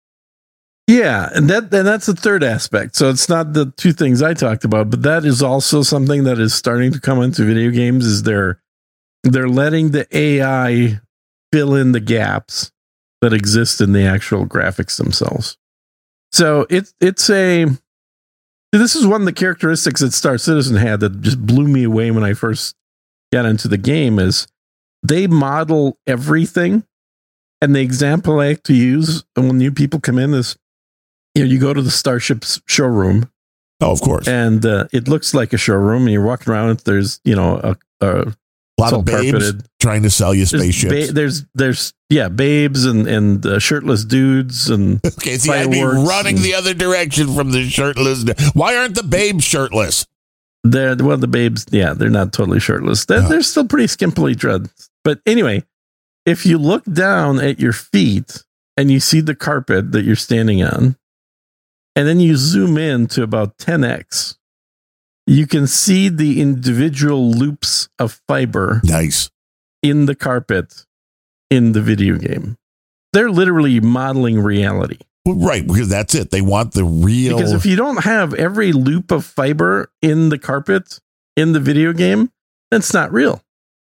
Speaker 1: Yeah, and that and that's the third aspect. So it's not the two things I talked about, but that is also something that is starting to come into video games. Is they're they're letting the A I fill in the gaps that exist in the actual graphics themselves. So it's it's a this is one of the characteristics that Star Citizen had that just blew me away when I first got into the game. Is they model everything, and the example I like to use when new people come in is, you know, you go to the Starship's showroom.
Speaker 2: Oh, of course,
Speaker 1: and uh, it looks like a showroom, and you're walking around. There's you know a, a
Speaker 2: A lot of babes carpeted. trying to sell you spaceships.
Speaker 1: There's, ba- there's, there's, yeah, babes and and uh, shirtless dudes and
Speaker 2: okay. See, I'd be running and, the other direction from the shirtless. Why aren't the babes shirtless?
Speaker 1: They're well, the babes, yeah, they're not totally shirtless. They're, they're still pretty skimpily dressed. But anyway, if you look down at your feet and you see the carpet that you're standing on, and then you zoom in to about ten x. You can see the individual loops of fiber
Speaker 2: nice.
Speaker 1: in the carpet in the video game. They're literally modeling reality.
Speaker 2: Well, right, because that's it. They want the real...
Speaker 1: Because if you don't have every loop of fiber in the carpet in the video game, that's not real.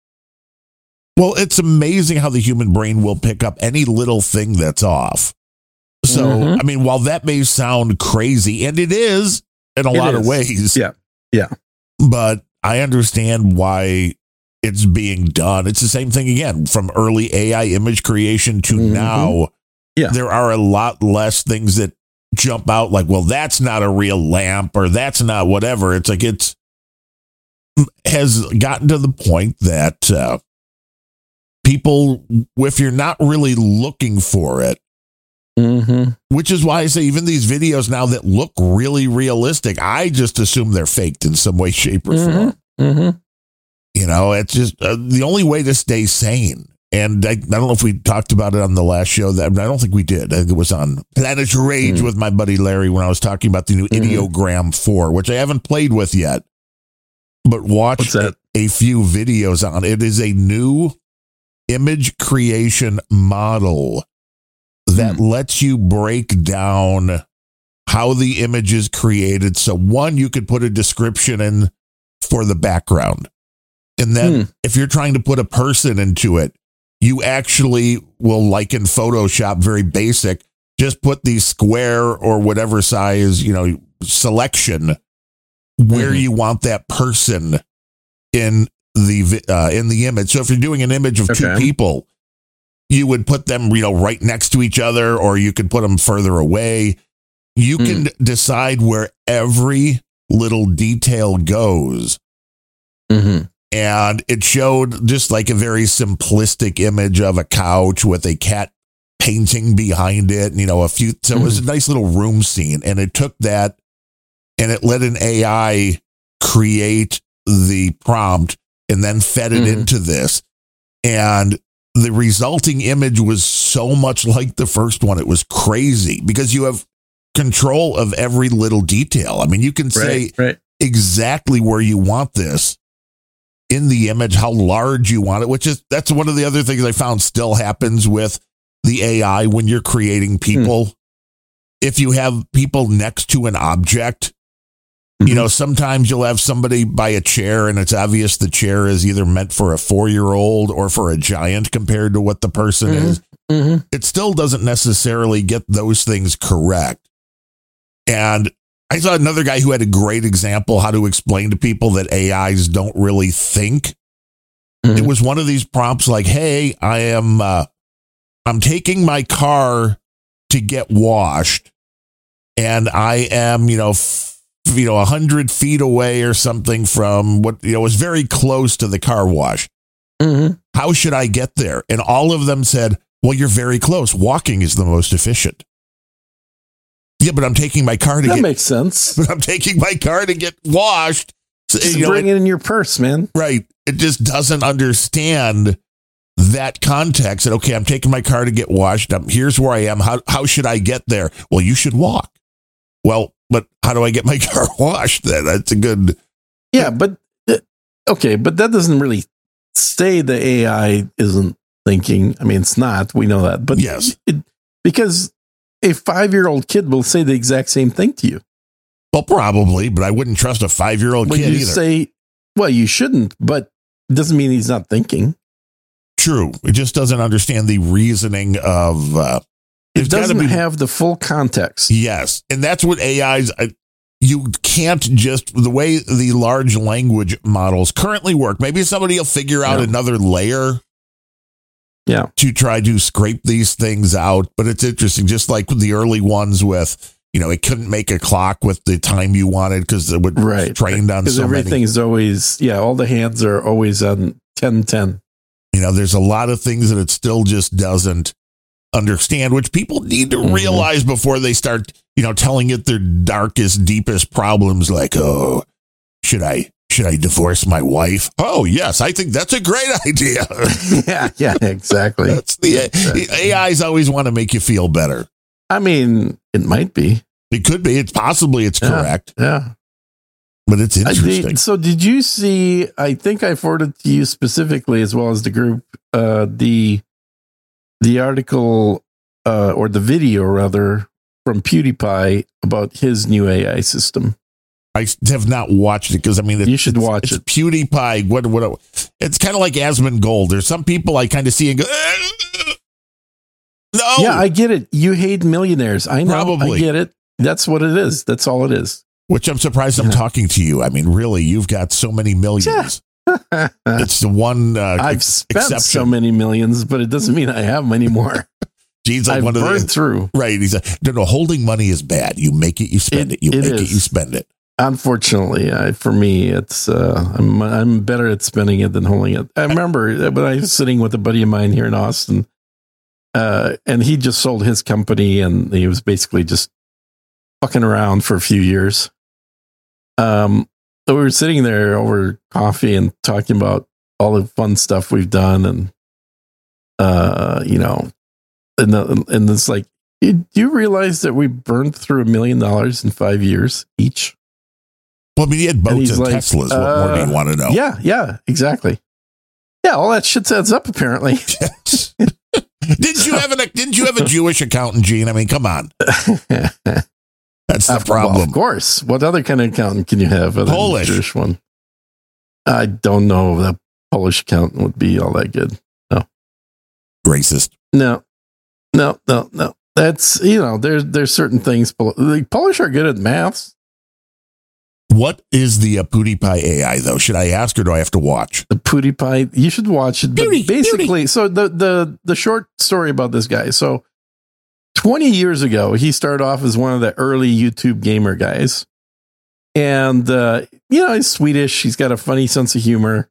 Speaker 2: Well, it's amazing how the human brain will pick up any little thing that's off. So, mm-hmm. I mean, while that may sound crazy, and it is in a it lot is. of ways.
Speaker 1: Yeah. Yeah.
Speaker 2: But I understand why it's being done. It's the same thing again from early A I image creation to mm-hmm. now.
Speaker 1: Yeah.
Speaker 2: There are a lot less things that jump out like, well, that's not a real lamp or that's not whatever. It's like it's has gotten to the point that uh, people, if you're not really looking for it,
Speaker 1: mm-hmm.
Speaker 2: which is why I say even these videos now that look really realistic, I just assume they're faked in some way, shape, or
Speaker 1: mm-hmm.
Speaker 2: form.
Speaker 1: Mm-hmm.
Speaker 2: You know, it's just uh, the only way to stay sane. And I, I don't know if we talked about it on the last show. That I don't think we did. I think it was on Planet Rage mm-hmm. with my buddy Larry when I was talking about the new mm-hmm. Ideogram four, which I haven't played with yet, but watched a, a few videos on. It is a new image creation model that mm. lets you break down how the image is created. So one, you could put a description in for the background. And then mm. if you're trying to put a person into it, you actually will, like in Photoshop, very basic, just put the square or whatever size, you know, selection where mm. you want that person in the, uh, in the image. So if you're doing an image of okay. two people, you would put them, you know, right next to each other, or you could put them further away. You mm. can decide where every little detail goes.
Speaker 1: Mm-hmm.
Speaker 2: And it showed just like a very simplistic image of a couch with a cat painting behind it, and, you know, a few. So mm. it was a nice little room scene. And it took that and it let an A I create the prompt and then fed it mm. into this. And the resulting image was so much like the first one. It was crazy because you have control of every little detail. I mean, you can say
Speaker 1: right, right.
Speaker 2: exactly where you want this in the image, how large you want it, which is, that's one of the other things I found still happens with the A I when you're creating people. Hmm. If you have people next to an object, mm-hmm. you know, sometimes you'll have somebody by a chair and it's obvious the chair is either meant for a four-year-old or for a giant compared to what the person
Speaker 1: mm-hmm.
Speaker 2: is.
Speaker 1: Mm-hmm.
Speaker 2: It still doesn't necessarily get those things correct. And I saw another guy who had a great example how to explain to people that A Is don't really think. Mm-hmm. It was one of these prompts like, hey, I am, uh, I'm taking my car to get washed and I am, you know, f- you know, a hundred feet away or something from what, you know, was very close to the car wash.
Speaker 1: Mm-hmm.
Speaker 2: How should I get there? And all of them said, well, you're very close. Walking is the most efficient. Yeah, but I'm taking my car to
Speaker 1: that
Speaker 2: get...
Speaker 1: That makes sense.
Speaker 2: But I'm taking my car to get washed.
Speaker 1: Just you bring know, it in your purse, man.
Speaker 2: Right. It just doesn't understand that context. That, okay, I'm taking my car to get washed. Um, here's where I am. How how should I get there? Well, you should walk. Well, but how do I get my car washed then? That's a good...
Speaker 1: Yeah, but... Okay, but that doesn't really say the A I isn't thinking. I mean, it's not. We know that. But
Speaker 2: yes,
Speaker 1: it, because a five-year-old kid will say the exact same thing to you.
Speaker 2: Well, probably, but I wouldn't trust a five-year-old
Speaker 1: when
Speaker 2: kid
Speaker 1: you
Speaker 2: either.
Speaker 1: Say, well, you shouldn't, but it doesn't mean he's not thinking.
Speaker 2: True. It just doesn't understand the reasoning of... Uh,
Speaker 1: it doesn't be, have the full context.
Speaker 2: Yes, and that's what A Is... Uh, you can't just... The way the large language models currently work, maybe somebody will figure out yeah. another layer...
Speaker 1: Yeah.
Speaker 2: To try to scrape these things out. But it's interesting, just like the early ones with, you know, it couldn't make a clock with the time you wanted because it would
Speaker 1: right.
Speaker 2: trained on so many.
Speaker 1: Everything's always, yeah, all the hands are always on ten ten.
Speaker 2: You know, there's a lot of things that it still just doesn't understand, which people need to mm-hmm. realize before they start, you know, telling it their darkest, deepest problems like, oh, should I? Should I divorce my wife? Oh, yes, I think that's a great idea.
Speaker 1: yeah, yeah, exactly.
Speaker 2: That's the,
Speaker 1: exactly.
Speaker 2: the A Is always want to make you feel better.
Speaker 1: I mean, it might be.
Speaker 2: It could be. It's possibly it's
Speaker 1: yeah,
Speaker 2: correct.
Speaker 1: Yeah.
Speaker 2: But it's interesting.
Speaker 1: Did, so did you see, I think I forwarded to you specifically as well as the group, uh, the the article uh, or the video rather from PewDiePie about his new A I system.
Speaker 2: I have not watched it because I mean, it,
Speaker 1: you should
Speaker 2: it's,
Speaker 1: watch
Speaker 2: it's
Speaker 1: it.
Speaker 2: PewDiePie. What? What? It's kind of like Asmongold. There's some people I kind of see and go, no.
Speaker 1: Yeah, I get it. You hate millionaires. I know.
Speaker 2: Probably.
Speaker 1: I get it. That's what it is. That's all it is.
Speaker 2: Which I'm surprised I'm yeah. talking to you. I mean, really, you've got so many millions. Yeah. It's the one. Uh,
Speaker 1: I've
Speaker 2: ex-
Speaker 1: spent
Speaker 2: exception.
Speaker 1: so many millions, but it doesn't mean I have many more.
Speaker 2: Geez, like
Speaker 1: I've
Speaker 2: one
Speaker 1: burned
Speaker 2: of the,
Speaker 1: through.
Speaker 2: Right. He's like, no, no, holding money is bad. You make it, you spend it. it. You
Speaker 1: it
Speaker 2: make
Speaker 1: is.
Speaker 2: it, you spend it.
Speaker 1: Unfortunately, I, for me, it's uh, I'm I'm better at spending it than holding it. I remember when I was sitting with a buddy of mine here in Austin, uh, and he just sold his company, and he was basically just fucking around for a few years. Um, so we were sitting there over coffee and talking about all the fun stuff we've done, and uh, you know, and the, and it's like, do you realize that we burned through a million dollars in five years each?
Speaker 2: Well, I mean, he had boats and, and
Speaker 1: like,
Speaker 2: Teslas. What
Speaker 1: uh,
Speaker 2: more do you want to know?
Speaker 1: Yeah, yeah, exactly. Yeah, all that shit adds up, apparently.
Speaker 2: didn't you have an? Didn't you have a Jewish accountant, Gene? I mean, come on. That's the
Speaker 1: uh,
Speaker 2: problem.
Speaker 1: Well, of course. What other kind of accountant can you have? Other
Speaker 2: Polish.
Speaker 1: Than the Jewish one. I don't know if that Polish accountant would be all that good. No.
Speaker 2: Racist.
Speaker 1: No. No. No. No. That's, you know, there's there's certain things. The Polish are good at maths.
Speaker 2: What is the uh, PewDiePie A I, though? Should I ask or do I have to watch?
Speaker 1: The PewDiePie, you should watch it. But
Speaker 2: Beauty,
Speaker 1: basically,
Speaker 2: beauty.
Speaker 1: so the, the, the short story about this guy. So twenty years ago, he started off as one of the early YouTube gamer guys. And, uh, you know, he's Swedish. He's got a funny sense of humor.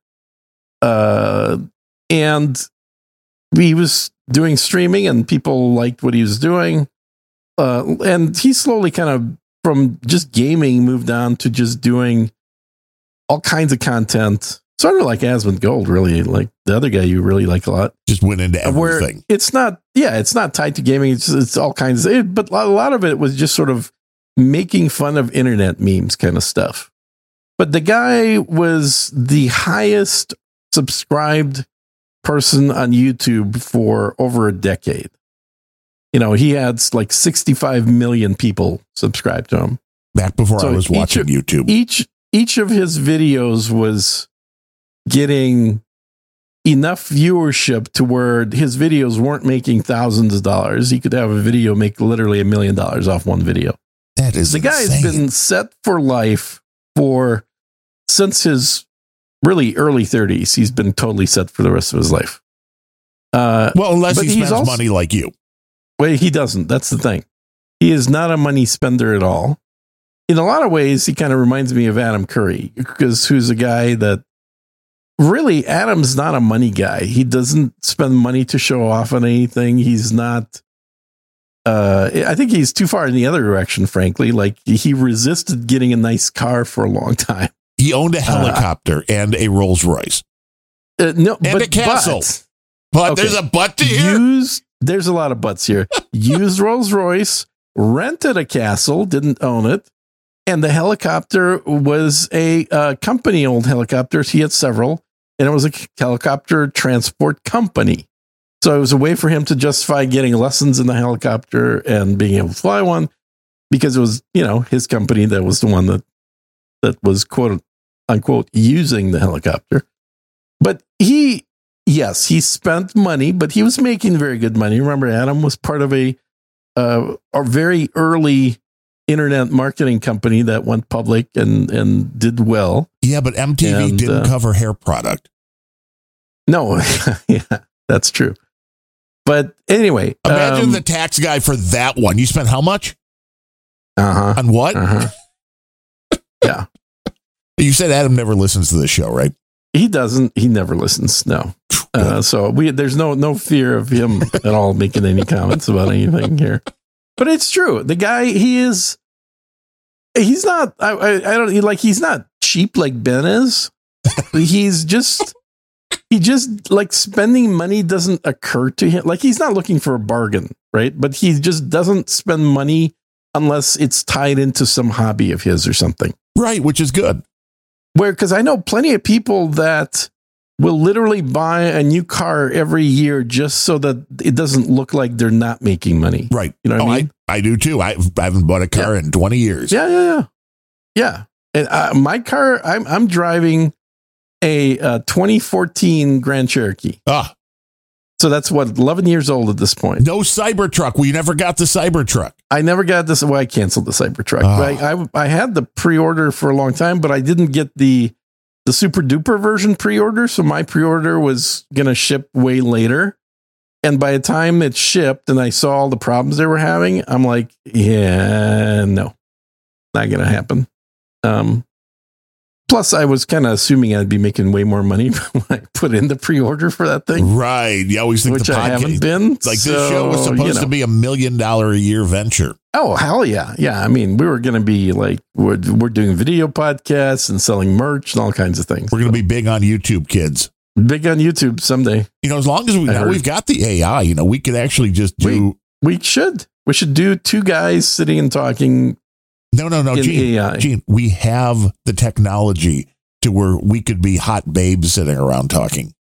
Speaker 1: Uh, and he was doing streaming and people liked what he was doing. Uh, and he slowly kind of, from just gaming, moved on to just doing all kinds of content, sort of like Asmongold, really, like the other guy you really like a lot.
Speaker 2: Just went into everything.
Speaker 1: Where it's not, yeah, it's not tied to gaming. It's, it's all kinds of, it, but a lot of it was just sort of making fun of internet memes kind of stuff. But the guy was the highest subscribed person on YouTube for over a decade. You know, he had like sixty-five million people subscribed to him.
Speaker 2: Back before
Speaker 1: so
Speaker 2: I was watching
Speaker 1: of,
Speaker 2: YouTube.
Speaker 1: Each each of his videos was getting enough viewership to where his videos weren't making thousands of dollars. He could have a video make literally a million dollars off one video.
Speaker 2: That is
Speaker 1: the guy
Speaker 2: insane.
Speaker 1: has been set for life for since his really early thirties. He's been totally set for the rest of his life. Uh,
Speaker 2: well, unless
Speaker 1: but
Speaker 2: he
Speaker 1: he's
Speaker 2: spends
Speaker 1: also-
Speaker 2: money like you.
Speaker 1: Well, he doesn't. That's the thing. He is not a money spender at all. In a lot of ways, he kind of reminds me of Adam Curry, because who's a guy that really, Adam's not a money guy. He doesn't spend money to show off on anything. He's not, uh, I think he's too far in the other direction, frankly. Like, he resisted getting a nice car for a long time.
Speaker 2: He owned a helicopter uh, and a Rolls Royce.
Speaker 1: Uh, no,
Speaker 2: and
Speaker 1: but,
Speaker 2: a castle.
Speaker 1: But,
Speaker 2: but
Speaker 1: okay.
Speaker 2: there's a but to hear.
Speaker 1: Used, there's a lot of buts here. Used Rolls Royce, rented a castle, didn't own it. And the helicopter was a uh, company, old helicopters. He had several, and it was a helicopter transport company. So it was a way for him to justify getting lessons in the helicopter and being able to fly one, because it was, you know, his company that was the one that that was quote unquote using the helicopter. But he, yes, he spent money, but he was making very good money. Remember, Adam was part of a uh, a very early internet marketing company that went public and, and did well.
Speaker 2: Yeah, but M T V
Speaker 1: and,
Speaker 2: didn't
Speaker 1: uh,
Speaker 2: cover hair product.
Speaker 1: No, yeah, that's true. But anyway,
Speaker 2: imagine
Speaker 1: um,
Speaker 2: the tax guy for that one. You spent how much?
Speaker 1: Uh-huh.
Speaker 2: On what?
Speaker 1: Uh-huh. Yeah.
Speaker 2: You said Adam never listens to the show, right?
Speaker 1: He doesn't. He never listens. No. Uh, so we there's no no fear of him at all making any comments about anything here. But it's true. The guy, he is. He's not. I, I, I don't like. He's not cheap like Ben is. He's just. He just like spending money doesn't occur to him. Like, he's not looking for a bargain, right? But he just doesn't spend money unless it's tied into some hobby of his or something.
Speaker 2: Right, which is good.
Speaker 1: Where, because I know plenty of people that will literally buy a new car every year just so that it doesn't look like they're not making money.
Speaker 2: Right.
Speaker 1: You know what
Speaker 2: oh,
Speaker 1: I mean?
Speaker 2: I, I do too. I, I haven't bought a car yeah. in twenty years.
Speaker 1: Yeah, yeah, yeah. Yeah. And uh, my car, I'm, I'm driving a uh, twenty fourteen Grand Cherokee.
Speaker 2: Ah.
Speaker 1: So that's what, eleven years old at this point.
Speaker 2: No Cybertruck. We never got the Cybertruck.
Speaker 1: I never got this. Well, I canceled the Cybertruck.
Speaker 2: Oh.
Speaker 1: I, I I had the pre-order for a long time, but I didn't get the the super duper version pre-order. So my pre-order was going to ship way later. And by the time it shipped and I saw all the problems they were having, I'm like, yeah, no, not going to happen. Um, Plus, I was kind of assuming I'd be making way more money when I put in the pre-order for that thing.
Speaker 2: Right. You always think
Speaker 1: which
Speaker 2: the podcast,
Speaker 1: I haven't been.
Speaker 2: Like
Speaker 1: so,
Speaker 2: this show was supposed
Speaker 1: you know.
Speaker 2: to be a million dollar a year venture.
Speaker 1: Oh, hell yeah. Yeah. I mean, we were going to be like, we're, we're doing video podcasts and selling merch and all kinds of things.
Speaker 2: We're going to be big on YouTube, kids.
Speaker 1: Big on YouTube someday.
Speaker 2: You know, as long as we know we've got the A I, you know, we could actually just do.
Speaker 1: We, we should. We should do two guys sitting and talking.
Speaker 2: No, no, no, Gene,
Speaker 1: A I.
Speaker 2: Gene, we have the technology to where we could be hot babes sitting around talking.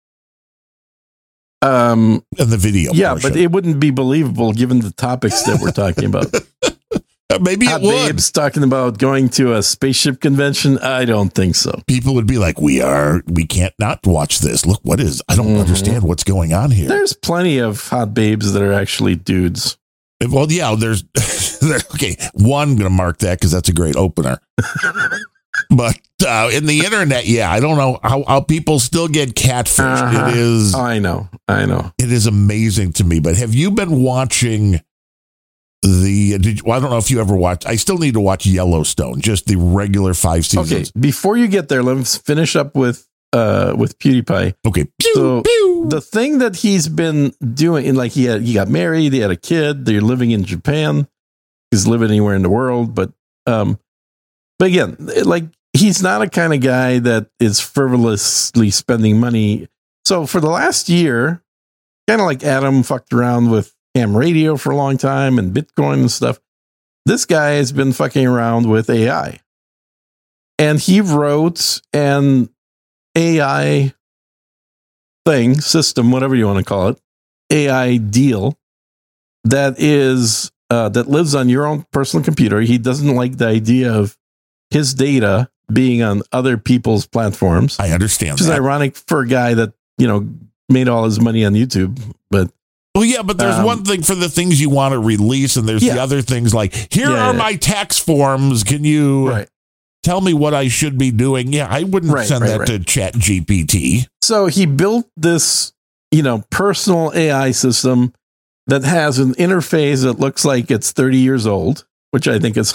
Speaker 1: Um,
Speaker 2: in the video.
Speaker 1: Yeah,
Speaker 2: portion.
Speaker 1: but it wouldn't be believable given the topics that we're talking about.
Speaker 2: Maybe
Speaker 1: hot
Speaker 2: it would.
Speaker 1: babes talking about going to a spaceship convention. I don't think so.
Speaker 2: People would be like, we are, we can't not watch this. Look, what is, I don't mm-hmm. understand what's going on here.
Speaker 1: There's plenty of hot babes that are actually dudes.
Speaker 2: Well, yeah, there's, okay, one, I'm going to mark that because that's a great opener. But uh, in the internet, yeah, I don't know how, how people still get catfished.
Speaker 1: Uh-huh.
Speaker 2: It is.
Speaker 1: I know. I know.
Speaker 2: It is amazing to me. But have you been watching the, did you, well, I don't know if you ever watched, I still need to watch Yellowstone, just the regular five seasons.
Speaker 1: Okay, before you get there, let's finish up with uh, with PewDiePie.
Speaker 2: Okay. Pew,
Speaker 1: so
Speaker 2: pew.
Speaker 1: The thing that he's been doing, in like he had, he got married, he had a kid, they're living in Japan. He's living anywhere in the world, but um, but again, like he's not a kind of guy that is frivolously spending money. So for the last year, kind of like Adam fucked around with ham radio for a long time and Bitcoin and stuff. This guy has been fucking around with A I, and he wrote an A I thing, system, whatever you want to call it, A I deal that is uh, that lives on your own personal computer. He doesn't like the idea of his data being on other people's platforms.
Speaker 2: I understand.
Speaker 1: Which is
Speaker 2: that.
Speaker 1: ironic for a guy that, you know, made all his money on YouTube, but
Speaker 2: Well, yeah, but there's
Speaker 1: Um,
Speaker 2: one thing for the things you want to release, and there's
Speaker 1: Yeah.
Speaker 2: the other things like, here
Speaker 1: Yeah,
Speaker 2: are
Speaker 1: yeah.
Speaker 2: my tax forms. Can you
Speaker 1: Right.
Speaker 2: tell me what I should be doing? Yeah, I wouldn't
Speaker 1: Right,
Speaker 2: send
Speaker 1: right,
Speaker 2: that
Speaker 1: right.
Speaker 2: to Chat G P T.
Speaker 1: So he built this, you know, personal A I system that has an interface that looks like it's thirty years old, which I think is